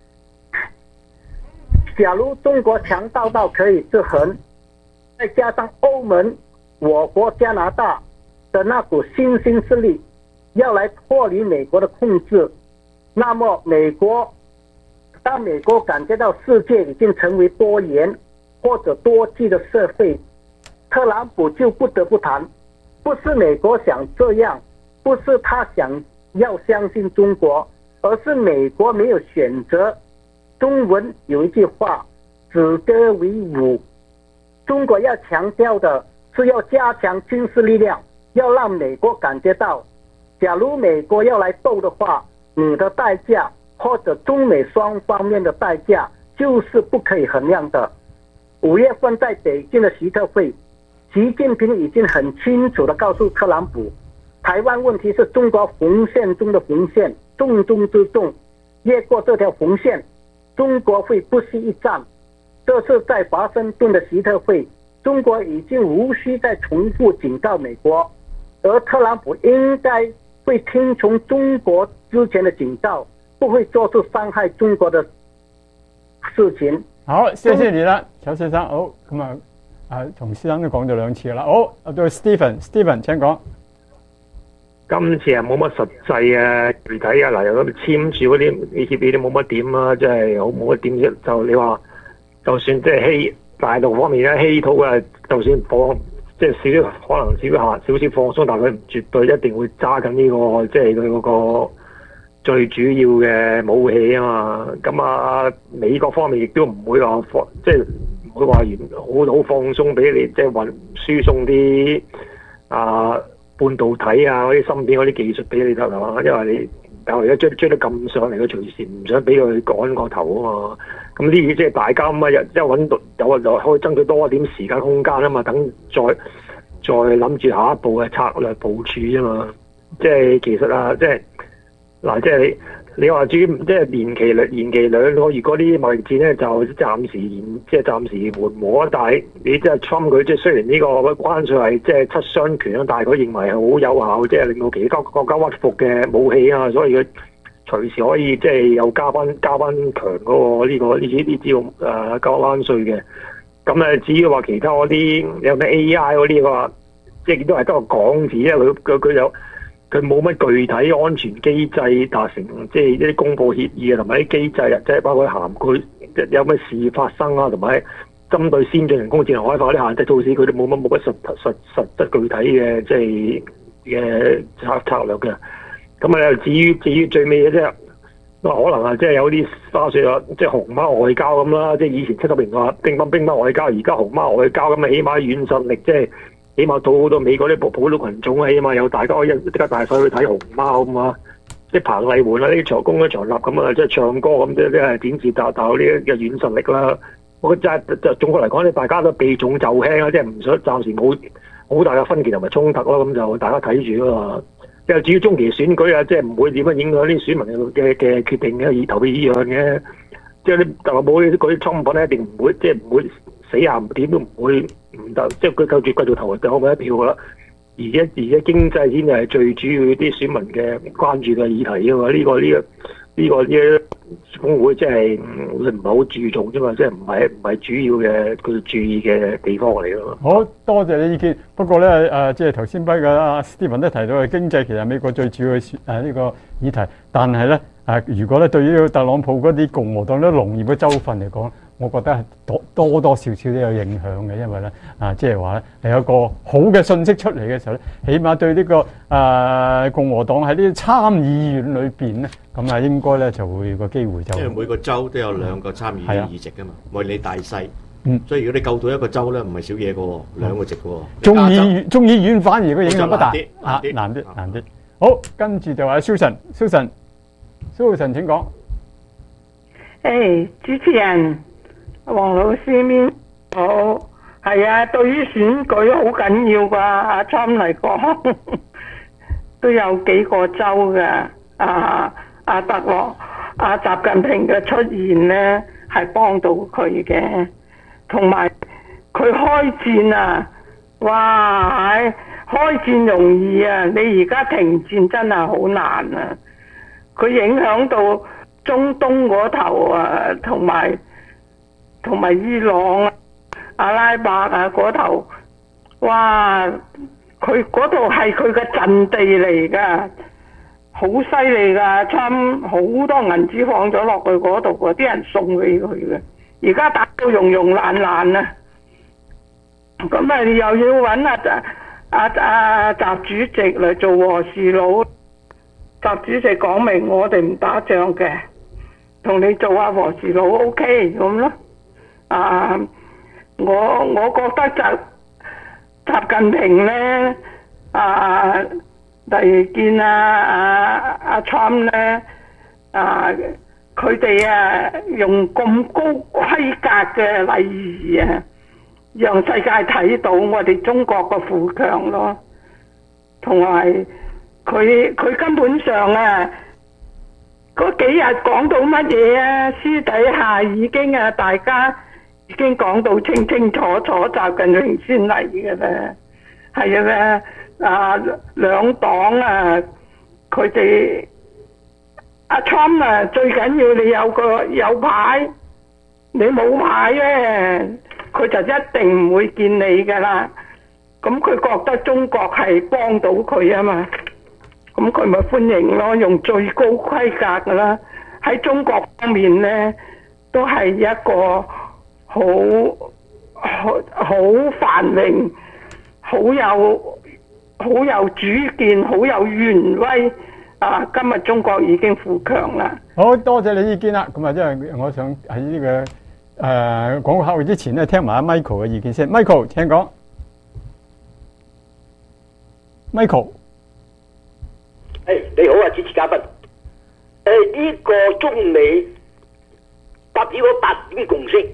假如中國強大到可以制衡，再加上歐盟、我國加拿大的那股新興勢力要來脫離美國的控制，那麼美國當美國感覺到世界已經成為多元或者多極的社會，特朗普就不得不談不是美国想这样，不是他想要相信中国，而是美国没有选择。中文有一句话，止戈为武。中国要强调的是要加强军事力量，要让美国感觉到，假如美国要来斗的话，你的代价或者中美双方面的代价就是不可以衡量的。五月份在北京的习特会，习近平已经很清楚地告诉特朗普，台湾问题是中国红线中的红线，重中之重，越过这条红线，中国会不惜一战。这次在华盛顿的习特会，中国已经无需再重复警告美国，而特朗普应该会听从中國之前的警告，不會做出傷害中國的事情。 好，謝謝你啦，邱先生。好，咁啊，啊，同先生都講咗兩次啦。好，到 Stephen，Stephen 請講。 今次啊冇乜實際啊具體啊，嗱又咁簽署嗰啲協議都冇乜點啊，即係好冇乜點啫。就你話，就算即係稀大陸方面咧稀土啊，就算放即係少少可能少下少少放鬆，但係佢絕對一定會揸緊呢個即係佢嗰個最主要嘅武器啊嘛。咁啊美國方面亦都唔會話放即係唔會話完好好放鬆俾你，即係運輸送啲啊。半導體啊，嗰啲芯片嗰啲技術俾你得係嘛？因為你但係而家追追得咁上嚟，佢隨時唔想俾佢趕個頭啊嘛。咁呢啲即係大家咁啊，一揾到有就可以爭取多一點時間空間啊嘛。等再再諗住下一步嘅策略部署啊嘛。即係其實啊，即係嗱，即係你你話至於即係延期兩延期兩個月嗰啲貿易戰咧，就暫時延即係暫時緩和。但係你即係 Trump 佢即係雖然呢個關稅係即係七傷拳啦，但係佢認為係好有效，即係令到其他國家屈服嘅武器啊，所以佢隨時可以即係又加翻加翻強嗰個呢個呢啲呢啲誒加關稅嘅。咁誒至於話其他嗰啲有咩 A I 嗰啲嘅話，即係都係得個講字，因為佢佢佢有。佢冇乜具體安全機制達成，即係一啲公佈協議啊，同埋啲機制啊，即係包括涵蓋有咩事發生啊，同埋針對先進人工智能開發啲限制措施，佢哋冇乜冇乜實實實質具體嘅即係嘅策策略嘅。咁啊，至於至於最尾嘅啫，可能啊，即係有啲花絮啊，即係熊貓外交咁啦，即係以前七十年代乒乓乒乓外交，而家熊貓外交咁啊，起碼軟實力即係。起碼討好多美國啲普普通群眾啊，起碼有大家可以即刻大細去睇熊貓咁啊，即係彭麗媛啊，呢啲長工啲長立咁啊，即係唱歌咁，即係展示達達呢啲嘅軟實力啦。我覺得就總括嚟講咧，大家都避重就輕啊，即係唔想暫時冇好大嘅分歧同埋衝突咯。咁就大家睇住咯。即係至於中期選舉啊，即係唔會點樣影響啲選民嘅嘅決定嘅，以投票意向嘅。即係啲特朗普嗰啲倉品咧，一定唔會即係唔會死硬點都唔會唔得，即係佢夠住繼續投就我一票噶啦。而家而家經濟先係最主要啲選民嘅關注嘅議題啊嘛。呢個呢個呢個呢工會即係唔係好注重啫嘛，即係唔係唔係主要嘅佢注意嘅地方嚟咯。 好多謝你意見。不過咧誒，即係頭先跛嘅阿 Stephen 都提到嘅經濟其實係美國最主要嘅誒呢個議題，但係咧誒，如果咧對於特朗普嗰啲共和黨啲農業嘅州份嚟講，我覺得係多多多少少都有影響嘅，因為咧啊，即係話咧係有一個好嘅信息出嚟嘅時候咧，起碼對呢、這個誒、呃、共和黨喺呢啲參議院裏邊咧，咁啊應該咧就會個機會就因為每個州都有兩個參議院議席噶嘛，無論你大細， 嗯， 所以如果你救到一個州咧，唔係少嘢嘅喎，兩個席嘅喎。 眾議院眾議院反而個影響不大， 啊難啲難啲。好，跟住就話 Susan，Susan，Susan 請講。 誒，主持人。黃老師面好，係啊，對於選舉好緊要㗎，阿侵嚟講都有幾個州嘅，啊阿特洛阿習近平嘅出現咧係幫到佢嘅，同埋佢開戰啊，哇係開戰容易啊，你而家停戰真係好難啊，佢影響到中東嗰頭啊，同埋。同埋伊朗啊、阿拉伯啊嗰頭，哇！佢嗰度係佢嘅陣地嚟㗎，好犀利㗎，差好多銀紙放咗落去嗰度喎，啲人送俾佢嘅。而家打到溶溶爛爛啊！咁啊，又要揾啊阿阿習主席嚟做和事佬。習主席講明我哋唔打仗嘅，同你做下和事佬 OK 咁咯。啊，我我覺得習習近平咧，啊，例如見啊啊阿 Trump 咧，啊，佢哋啊用咁高規格嘅禮儀啊，讓世界睇到我哋中國嘅富強咯，同埋。佢佢根本上啊，嗰幾日講到乜嘢啊？私底下已經啊，大家已經講到清清楚楚，習近平先嚟嘅啦。係啊，啊兩黨啊，佢哋阿 Trump 啊，最緊要你有個有牌，你冇牌咧，佢就一定唔會見你噶啦。咁佢覺得中國係幫到佢啊嘛。咁佢咪歡迎咯，用最高規格㗎啦。喺中國方面咧，都係一個好好好繁榮、好有好有主見、好有權威啊！今日中國已經富強啦。 好多謝你意見啦。咁啊，因為我想喺呢、這個誒、呃、廣告客戶之前咧，聽埋阿 Michael 嘅意見先。Michael 請講。Michael。 誒，你好啊，主持嘉賓。誒，呢個中美達到咗八點共識，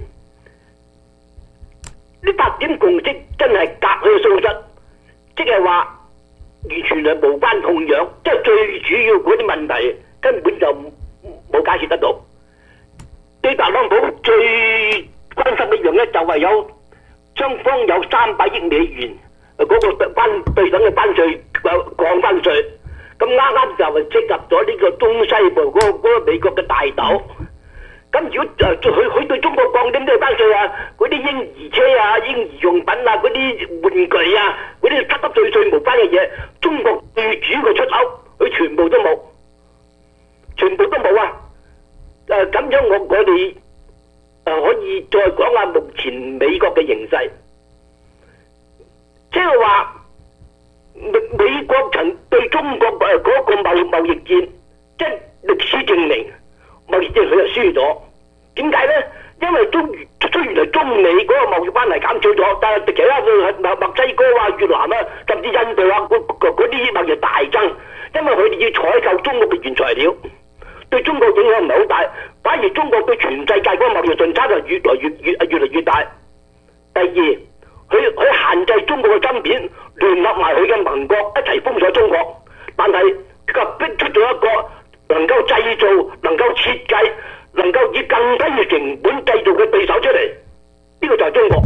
呢八點共識真係隔靴搔癢，即係話完全係無關痛癢，即係最主要嗰啲問題根本就冇解決得到。對特朗普最關心一樣咧，就係有雙方有三百億美元嗰個關對等嘅關稅降關稅。咁啱啱就係適合咗呢個中西部嗰、嗰個嗰個美國嘅大豆。咁如果誒佢佢對中國降啲咩關稅啊？嗰啲嬰兒車啊、嬰兒用品啊、嗰啲玩具啊、嗰啲濕濕碎碎無關嘅嘢，中國最主要嘅出口，佢全部都冇，全部都冇啊！誒、呃、咁樣我我哋誒、呃、可以再講下目前美國嘅形勢，即係話。美美國曾對中國誒嗰個貿貿易戰，即係歷史證明貿易戰佢就輸咗。點解咧？因為中雖然係中美嗰個貿易關係減少咗，但係其他嘅墨墨西哥啊、越南啊，甚至印度啊嗰嗰啲貿易大增，因為佢哋要採購中國嘅原材料，對中國影響唔係好大，反而中國對全世界嗰個貿易順差就越來越越越嚟越大。第二。佢佢限制中國嘅芯片，聯合埋佢嘅盟國一齊封鎖中國，但係佢逼出咗一個能夠製造、能夠設計、能夠以更低嘅成本製造嘅對手出嚟，呢、這個就係中國。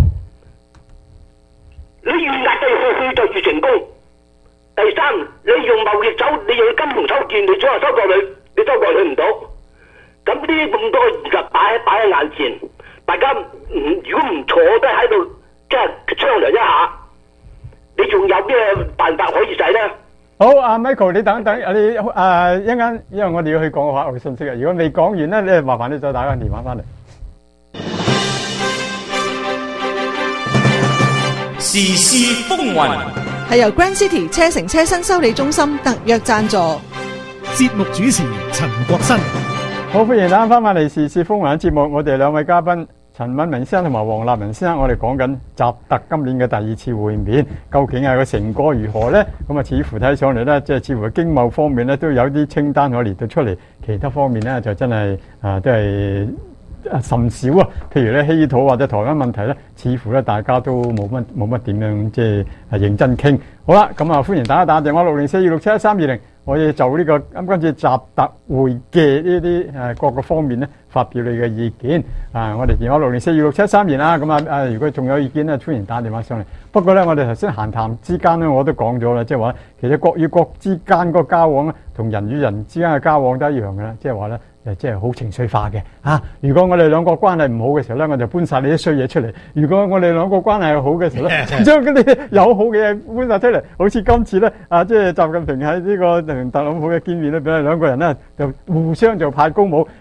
你越壓制佢，佢就越成功。第三，你用貿易手，你用金融手段，你想話收割佢，你收割佢唔到。咁呢啲咁多現實擺擺喺眼前，大家唔如果唔坐低喺度。即係商量一下，你仲有咩辦法可以使咧？ 好，阿 Michael，你等等，你誒一陣間，因為我哋要去講個話嘅信息啊。如果未講完咧，你麻煩你再打個電話翻嚟。 時事風雲係由 Grand City 車城車新修理中心特約贊助， 節目主持陳國新。 好，歡迎大家翻返嚟時事風雲嘅節目，我哋兩位嘉賓。陳敏文先生同埋黃立文先生，我哋講緊習特今年嘅第二次會面，究竟係個成果如何呢？咁啊，似乎睇上嚟呢，即係似乎經貿方面呢都有啲清單可以列到出嚟，其他方面呢就真係啊都係甚少啊。譬如咧稀土或者台灣問題呢，似乎咧大家都冇乜冇乜點樣即係係認真傾。好啦，咁啊歡迎大家打電話六零四二六七一三二零。我哋就呢、這個啱今次習特會嘅呢啲誒各個方面咧，發表你嘅意見啊！我哋電話六零四二六七三年啦，咁啊誒，如果仲有意見咧，歡迎打電話上嚟。不過咧，我哋頭先閒談之間咧，我都講咗啦，即係話其實國與國之間個交往咧，同人與人之間嘅交往都一樣嘅啦，即係話咧。即係好情緒化嘅啊！如果我哋兩個關係唔好嘅時候咧，我就搬晒你啲衰嘢出嚟；如果我哋兩個關係好嘅時候咧，將嗰啲友好嘅嘢搬晒出嚟。好似今次咧啊，即係習近平喺呢個同特朗普嘅見面咧，俾兩個人咧就互相就派高帽，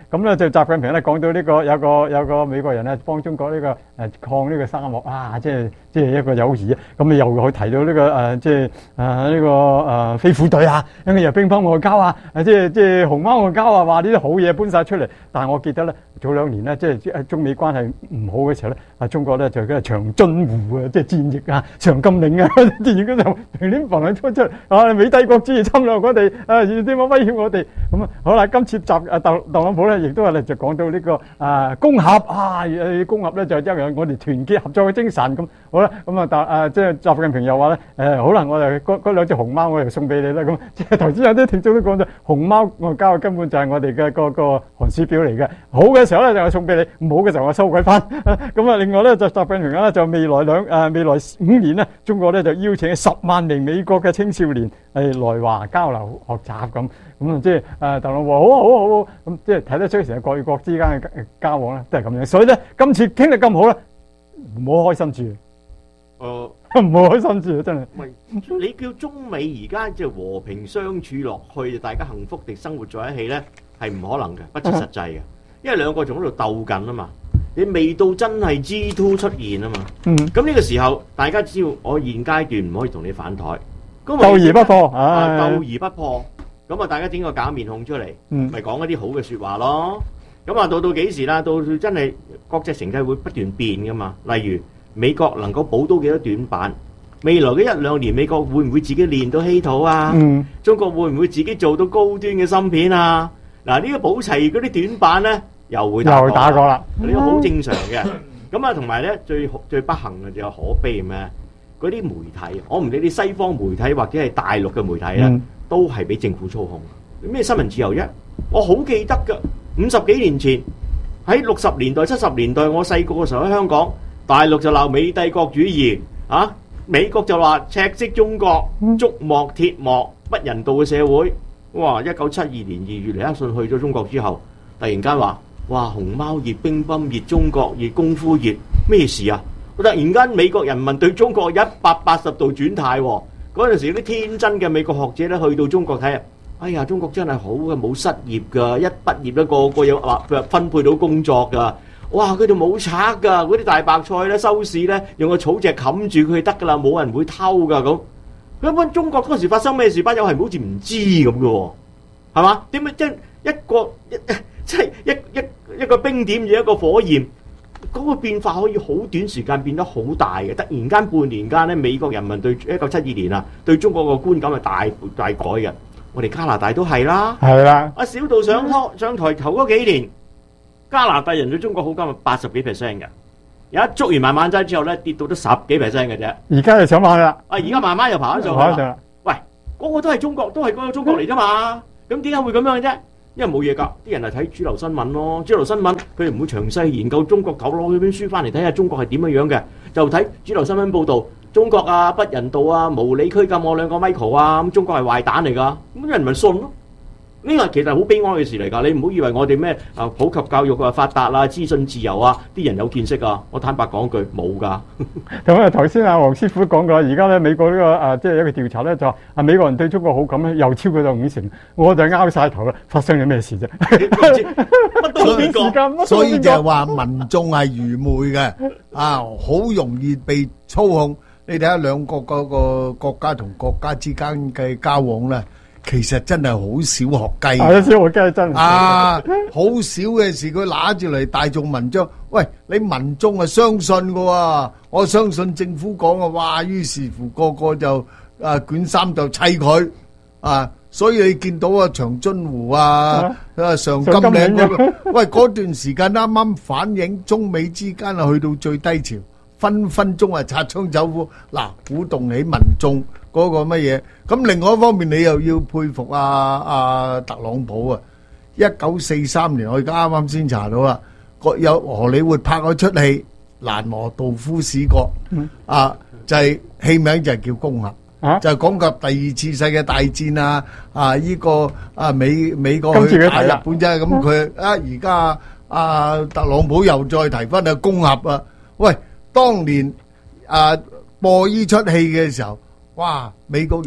咁咧就習近平咧講到呢個有個有個美國人咧幫中國呢個誒抗呢個沙漠啊，即係即係一個友誼啊。咁你又去提到呢個誒即係誒呢個誒飛虎隊啊，跟住又乒乓外交啊，即係即係熊貓外交啊，話呢啲好嘢搬晒出嚟。但係我記得咧早兩年咧，即係中美關係唔好嘅時候咧，啊中國咧就嘅長津湖啊，即係戰役啊、長甘嶺啊，戰役嗰度平亂浮嚟拖出嚟啊，美帝國主義侵略我哋啊，點樣威脅我哋咁啊？好啦，今次習啊特特朗普咧，亦都係咧就講到呢個啊攻峽啊，誒攻峽咧就因為我哋團結合作嘅精神咁。好啦，咁啊但啊即係習近平又話咧誒，好啦，我哋嗰嗰兩隻熊貓我哋送俾你啦咁。即係頭先有啲聽眾都講咗，熊貓外交根本就係我哋嘅個個寒暑表嚟嘅。好嘅時候咧就係送俾你，唔好嘅時候我收鬼翻。咁啊，另外咧就習近平咧就未來兩誒未來五年咧，中國咧就邀請十萬名美國嘅青少年係來華交流學習咁。咁啊，即係誒特朗普話好啊好啊好啊，咁即係睇得出成日國與國之間嘅交往咧都係咁樣。所以咧今次傾得咁好咧，唔好開心住。誒，唔好開心住啊！真係。 喂，你叫中美而家即係和平相處落去，大家幸福地生活在一起咧，係唔可能嘅，不切實際嘅。因為兩個仲喺度鬥緊啊嘛，你未到真係 G 二 出現啊嘛。嗯。咁呢個時候，大家只要我現階段唔可以同你反台，咁鬥而不破， 啊，鬥而不破。咁啊，大家整個假面孔出嚟，咪講一啲好嘅説話咯。咁啊，到到幾時啦？到真係國際形勢會不斷變噶嘛。例如美國能夠補到幾多短板？未來嘅一兩年，美國會唔會自己練到稀土啊？嗯、中國會唔會自己做到高端嘅芯片啊？嗱，呢個補齊嗰啲短板咧，又會打又打過啦。 呢個好正常嘅。咁啊，同埋咧最最不幸嘅就有可悲咩？嗰啲媒體，我唔理你西方媒體或者係大陸嘅媒體啦。嗯都係俾政府操控，咩新聞自由啫？我好記得㗎，五十幾年前喺六十年代、七十年代，我細個嘅時候喺香港，大陸就鬧美帝國主義，啊，美國就話赤色中國、竹幕鐵幕、不人道嘅社會。哇！一九七二年二月尼克遜去咗中國之後，突然間話：哇！熊貓熱、乒乓熱、中國熱、功夫熱，咩事啊？突然間美國人民對中國一百八十度轉態喎。嗰陣時啲天真嘅美國學者咧，去到中國睇啊，哎呀，中國真係好嘅，冇失業㗎，一畢業咧個個有話分配到工作㗎。哇！佢哋冇賊㗎，嗰啲大白菜咧收市咧用個草席冚住佢得㗎啦，冇人會偷㗎咁。咁般中國嗰時發生咩事，班友係好似唔知咁嘅喎，係嘛？點解一一個一即係一一一個冰點與一個火焰？嗰個變化可以好短時間變得好大嘅，突然間半年間咧，美國人民對一九七二年啊，對中國個觀感係大大改嘅。我哋加拿大都係啦，係啦。阿小道上台上台頭嗰幾年，加拿大人對中國好感係八十幾 percent 嘅，有一捉完慢慢劑之後咧，跌到得十幾 percent 嘅啫。 而家就上翻啦。 啊，而家慢慢又爬翻上去啦。喂，嗰個都係中國，都係嗰個中國嚟啫嘛。咁點解會咁樣嘅啫？因為冇嘢㗎，啲人係睇主流新聞咯。主流新聞佢哋唔會詳細研究中國，狗攞佢本書翻嚟睇下中國係點樣樣嘅，就睇主流新聞報導。中國啊，不人道啊，無理拘禁我兩個 Michael 啊，咁中國係壞蛋嚟㗎，咁啲人咪信咯。呢個其實好悲哀嘅事嚟㗎，你唔好以為我哋咩啊普及教育啊發達啊資訊自由啊，啲人有見識啊，我坦白講句冇㗎。 咁啊頭先阿黃師傅講過，而家咧美國呢、呢個啊即係一個調查咧就話啊美國人對中國好感咧又超過咗五成，我就拗晒頭啦，發生咗咩事啫？ 乜都冇邊個， 所以就係話民眾係愚昧嘅啊，好容易被操控。你睇下兩國嗰個國家同國家之間嘅交往咧。其實真係好小學雞， 係啊，小學雞真係啊，好少嘅事佢拿住嚟大眾文章。喂，你民眾係相信嘅喎，我相信政府講嘅，哇！於是乎個個就啊捲衫就砌佢啊，所以你見到啊長津湖啊啊上甘嶺嗰個，喂嗰段時間啱啱反映中美之間啊去到最低潮，分分鐘係擦槍走火，嗱鼓動起民眾。嗰個乜嘢？咁另外一方面，你又要佩服阿阿特朗普啊！一九四三年，我而家啱啱先查到啦，個有荷里活拍嗰出戲《蘭羅道夫史國》啊，就係戲名就係叫《攻峽》，就係講及第二次世界大戰啊！啊，依個啊美美國去打日本啫，咁佢啊而家阿特朗普又再提翻啊《攻峽》啊！喂，當年啊播依出戲嘅時候。哇！美國人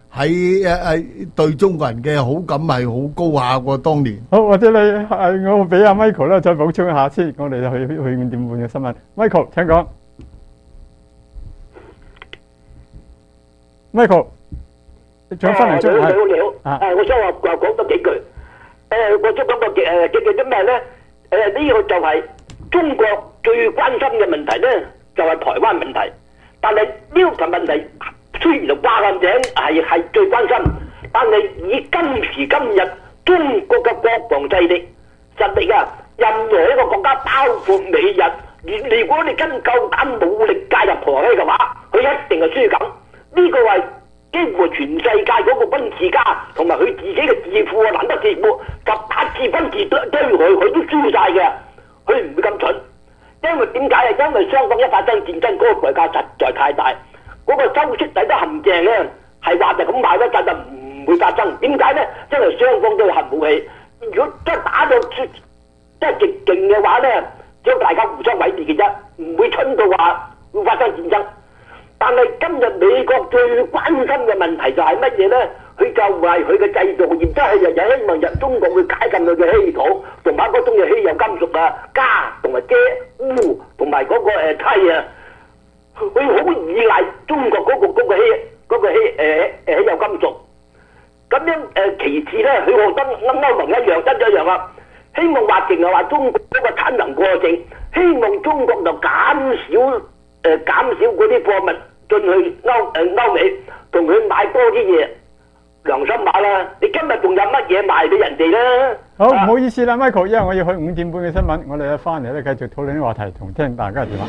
喺誒誒對中國人嘅好感係好高下喎，當年。 好，或者你係我俾阿 Michael 咧再補充一下先，我哋去去五點半嘅新聞。Michael 請講。Michael，仲有分零鐘。 你好，你好。誒，我想話話講多幾句。誒，我想講個誒嘅嘅啲咩咧？誒，呢個就係中國最關心嘅問題咧，就係台灣問題。但係呢個問題雖然就掛個名係係最關心，但係以今時今日中國嘅國防勢力實力啊，任何一個國家，包括美日，如果你真夠膽武力介入台灣嘅話，佢一定係輸緊。呢個係幾乎全世界嗰個軍事家同埋佢自己嘅智庫啊，難得智庫十八次軍事對對佢，佢都輸晒嘅，佢唔會咁蠢。因為點解啊？因為雙方一發生戰爭，嗰、那個代價實在太大。嗰、那個周式抵得陷阱咧，係話就咁賣得，但就唔會發生。點解咧？因為雙方都有核武器。如果真係打到即係極勁嘅話咧，只有大家互相毀滅嘅啫，唔會蠢到話會發生戰爭。但係今日美國最關心嘅問題就係乜嘢咧？佢就係佢嘅製造業，即係日日希望入中國會解禁佢嘅稀土，同埋嗰種嘅稀有金屬啊、鎵同埋鎵、鎢同埋嗰個誒鈦啊，佢好依賴中國嗰、嗰個嗰、嗰個稀嗰、嗰個稀誒誒稀有金屬。咁樣誒、呃、其次咧，佢覺得歐歐盟一樣真一樣啊，希望話淨係話中國嗰個產能過剩，希望中國就減少誒、呃、減少嗰啲貨物進去歐誒歐美，同佢買多啲嘢。良心話啦，你今日仲有乜嘢賣俾人哋咧？ 好，唔好意思啦 ，Michael，因為我要去五點半嘅新聞，我哋一翻嚟咧繼續討論啲話題，同聽大家嘅電話。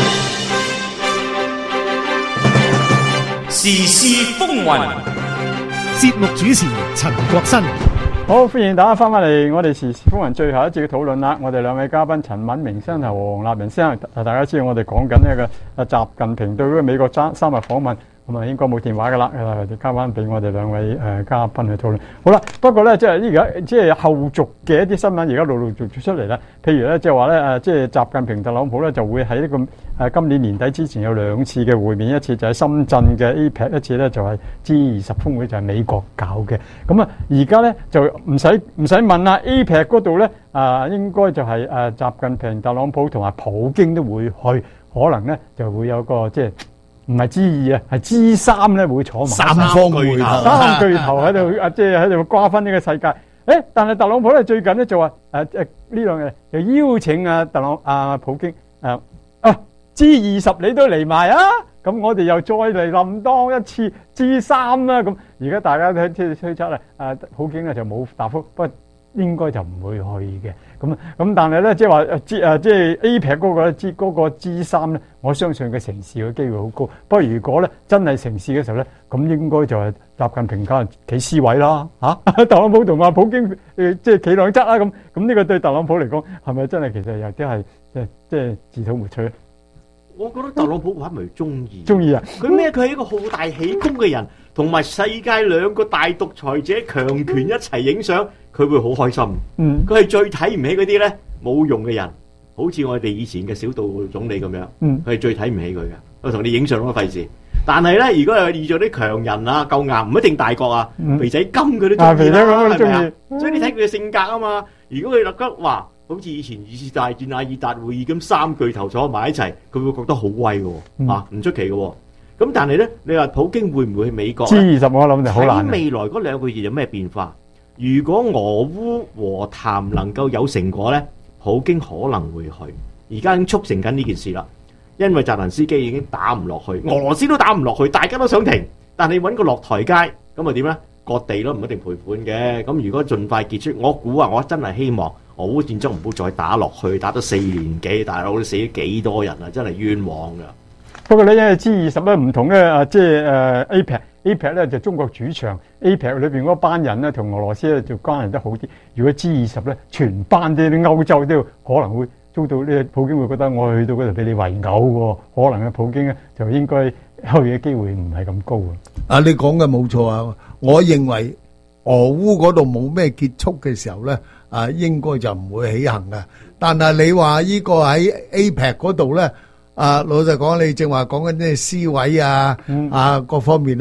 時事風雲， 節目主持陳國新。 好，歡迎大家翻返嚟我哋時事風雲最後一節嘅討論啦。我哋兩位嘉賓陳敏明先生同黃立明先生，大家知道我哋講緊呢個習近平對嗰個美國三三日訪問。咁啊，應該冇電話噶啦，誒，交翻俾我哋兩位誒嘉賓去討論。好啦，不過咧，即係而家即係後續嘅一啲新聞，而家陸陸續續出嚟啦。譬如咧，即係話咧，誒，即係習近平特朗普咧就會喺呢個誒今年年底之前有兩次嘅會面，一次就喺深圳嘅 A P E C， 一次咧就係 G 二十峰會，就係美國搞嘅。咁啊，而家咧就唔使唔使問啦 ，A P E C 嗰度咧啊，應該就係誒習近平、特朗普同埋普京都會去，可能咧就會有個即係。唔係 G 二啊，係 G 三咧會坐埋三方會頭， 三巨頭喺度啊，即係喺度瓜分呢個世界。誒，但係特朗普咧最近咧就話誒誒呢兩日就邀請啊特朗啊普京誒啊 G 二十你都嚟埋啊，咁我哋又再嚟冧當一次 G 三啦。咁而家大家都推推測咧，誒普京咧就冇答覆，不過應該就唔會去嘅。咁咁，但係咧，即係話誒，即誒，即係 A P E C 嗰個咧，G 嗰個 G 三咧，我相信佢成事嘅機會好高。不過如果咧真係成事嘅時候咧，咁應該就係習近平家企 C 位啦，嚇、啊、特朗普同阿普京誒、呃，即係企兩側啦。咁咁呢個對特朗普嚟講係咪真係其實有啲係即係即係自討沒趣咧？ 我覺得特朗普話咪中意， 中意啊！ 佢咩？佢係一個好大喜功嘅人，同埋世界兩個大獨裁者強權一齊影相，佢會好開心。 嗯， 佢係最睇唔起嗰啲咧冇用嘅人，好似我哋以前嘅小杜總理咁樣。 嗯， 佢係最睇唔起佢嘅。我同你影相都費事。但係咧，如果係遇咗啲強人啊，夠硬，唔一定大國啊， 嗯、 肥仔金佢都中意啦， 啊、肥仔金都中意。 所以你睇佢嘅性格啊嘛。如果佢立刻話，好似以前二次大戰阿爾達會議咁，三巨頭坐埋一齊，佢會覺得好威嘅，嗯、啊唔出奇嘅。咁但係咧，你話普京會唔會去美國 ？G 二十我諗就好難。 喺未來嗰兩個月有咩變化？如果俄烏和談能夠有成果咧，普京可能會去。而家已經促成緊呢件事啦，因為澤連斯基已經打唔落去，俄羅斯都打唔落去，大家都想停，但係揾個落台階，咁啊點咧？割地咯，唔一定賠款嘅。咁如果盡快結束，我估啊，我真係希望俄烏戰爭唔好再打落去，打咗四年幾，大佬死咗幾多人啊！真係冤枉噶。 不過咧，因為 G 二十咧唔同咧，啊即係誒 A P E C，A P E C 咧就中國主場 ，A P E C 裏邊嗰班人咧同俄羅斯咧就關係得好啲。如果 G 二十咧，全班啲啲歐洲都可能會遭到呢，普京會覺得我去到嗰度俾你圍毆喎，可能嘅普京咧就應該去嘅機會唔係咁高啊。 啊，你講嘅冇錯啊！我認為俄烏嗰度冇咩結束嘅時候咧，啊應該就唔會起行嘅。但係你話呢個喺 A P E C 嗰度咧，啊老實講，你正話講緊啲思維啊， 嗯、 啊各方面咧，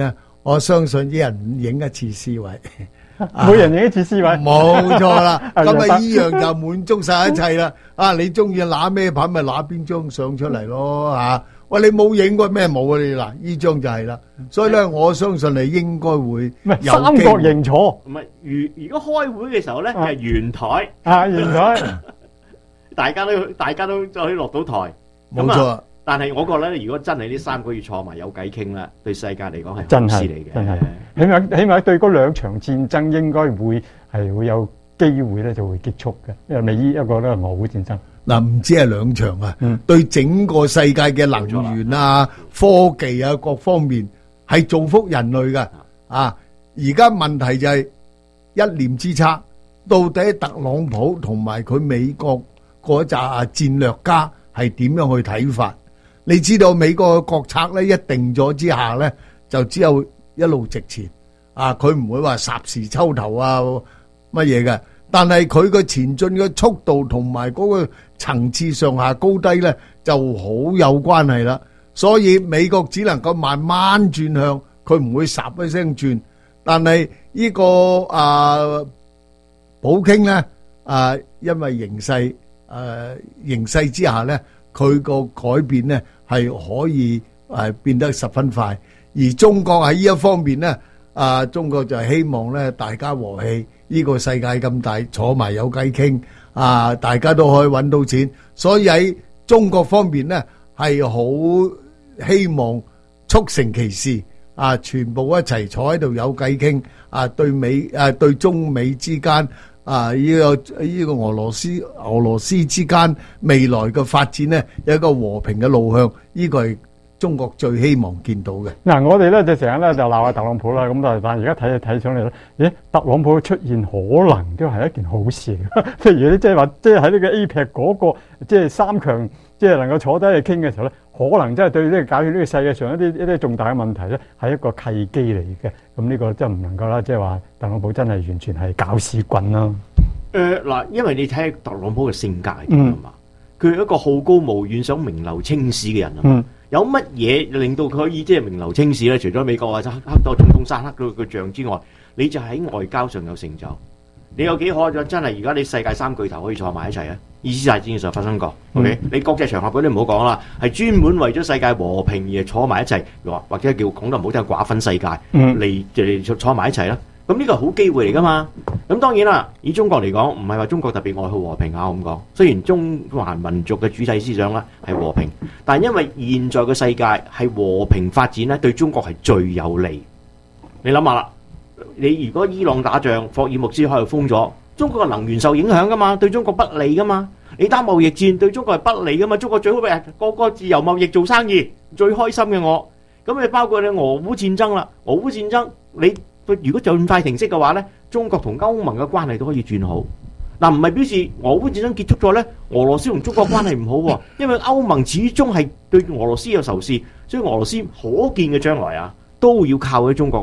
我相信一人影一次 C 位。 每人影一次 C 位， 冇錯啦。咁啊，依樣就滿足晒一切啦。啊，你中意揦咩牌咪揦邊張相出嚟咯嚇。喂，你冇影過咩冇啊？你嗱，依張就係啦。所以咧，我相信你應該會有三角形坐。 唔係，如如果開會嘅時候咧，係圓台。 啊，圓台， 大家都大家都可以落到台。 冇錯。 但係我覺得咧，如果真係呢三個月坐埋有偈傾啦，對世界嚟講係真係好事嚟嘅。 真係，起碼起碼對嗰兩場戰爭應該會係會有機會咧就會結束嘅，因為美伊一個咧俄烏戰爭。 嗱，唔止係兩場啊，對整個世界嘅能源啊、科技啊各方面係造福人類嘅。啊，而家問題就係一念之差，到底特朗普同埋佢美國嗰紮戰略家係點樣去睇法？你知道美國嘅國策咧一定咗之下咧，就只有一路直前啊！佢唔會話霎時抽頭啊乜嘢嘅。但係佢嘅前進嘅速度同埋嗰個層次上下高低咧，就好有關係啦。所以美國只能夠慢慢轉向，佢唔會霎一聲轉。但係呢個啊普京咧啊，因為形勢誒形勢之下咧，佢個改變咧係可以誒變得十分快。而中國喺呢一方面咧，啊中國就係希望咧大家和氣。呢個世界咁大，坐埋有偈傾啊！大家都可以揾到錢，所以喺中國方面呢，係好希望促成其事啊！全部一齊坐喺度有偈傾啊！對美啊對中美之間啊呢個呢個俄羅斯俄羅斯之間未來嘅發展呢，有一個和平嘅路向，呢個係中國最希望見到嘅。 嗱，我哋咧就成日咧就鬧下特朗普啦，咁但係但係而家睇睇上嚟咧，咦，特朗普嘅出現可能都係一件好事嚟。譬如你即係話，即係喺呢個 A P E C 嗰個即係三強，即係能夠坐低去傾嘅時候咧，可能真係對呢個解決呢個世界上一啲一啲重大嘅問題咧，係一個契機嚟嘅。咁呢個真係唔能夠啦，即係話特朗普真係完全係搞屎棍啦。 誒嗱，因為你睇下特朗普嘅性格係點啊嘛，佢係一個好高騖遠、想名留青史嘅人啊嘛。有乜嘢令到佢可以即係名留青史咧？除咗美國或者黑多總統山刻到個像之外，你就喺外交上有成就。你有幾可真係而家你世界三巨頭可以坐埋一齊啊？二次大戰嘅時候發生過、嗯、，OK？ 你國際場合嗰啲唔好講啦，係專門為咗世界和平而坐埋一齊，或或者叫講得唔好聽，寡分世界嚟嚟、嗯、坐埋一齊啦。咁呢個係好機會嚟噶嘛？咁當然啦，以中國嚟講，唔係話中國特別愛好和平啊咁講。雖然中華民族嘅主體思想咧係和平，但係因為現在嘅世界係和平發展咧，對中國係最有利。你諗下啦，你如果伊朗打仗，霍爾木茲海峽封咗，中國嘅能源受影響噶嘛，對中國不利噶嘛。你打貿易戰對中國係不利噶嘛，中國最好嘅個個自由貿易做生意，最開心嘅我。咁你包括你俄烏戰爭啦，俄烏戰爭你。如果盡快停息嘅話咧，中國同歐盟嘅關係都可以轉好。嗱，唔係表示俄烏戰爭結束咗咧，俄羅斯同中國關係唔好喎，因為歐盟始終係對俄羅斯有仇視，所以俄羅斯可見嘅將來啊，都要靠喺中國。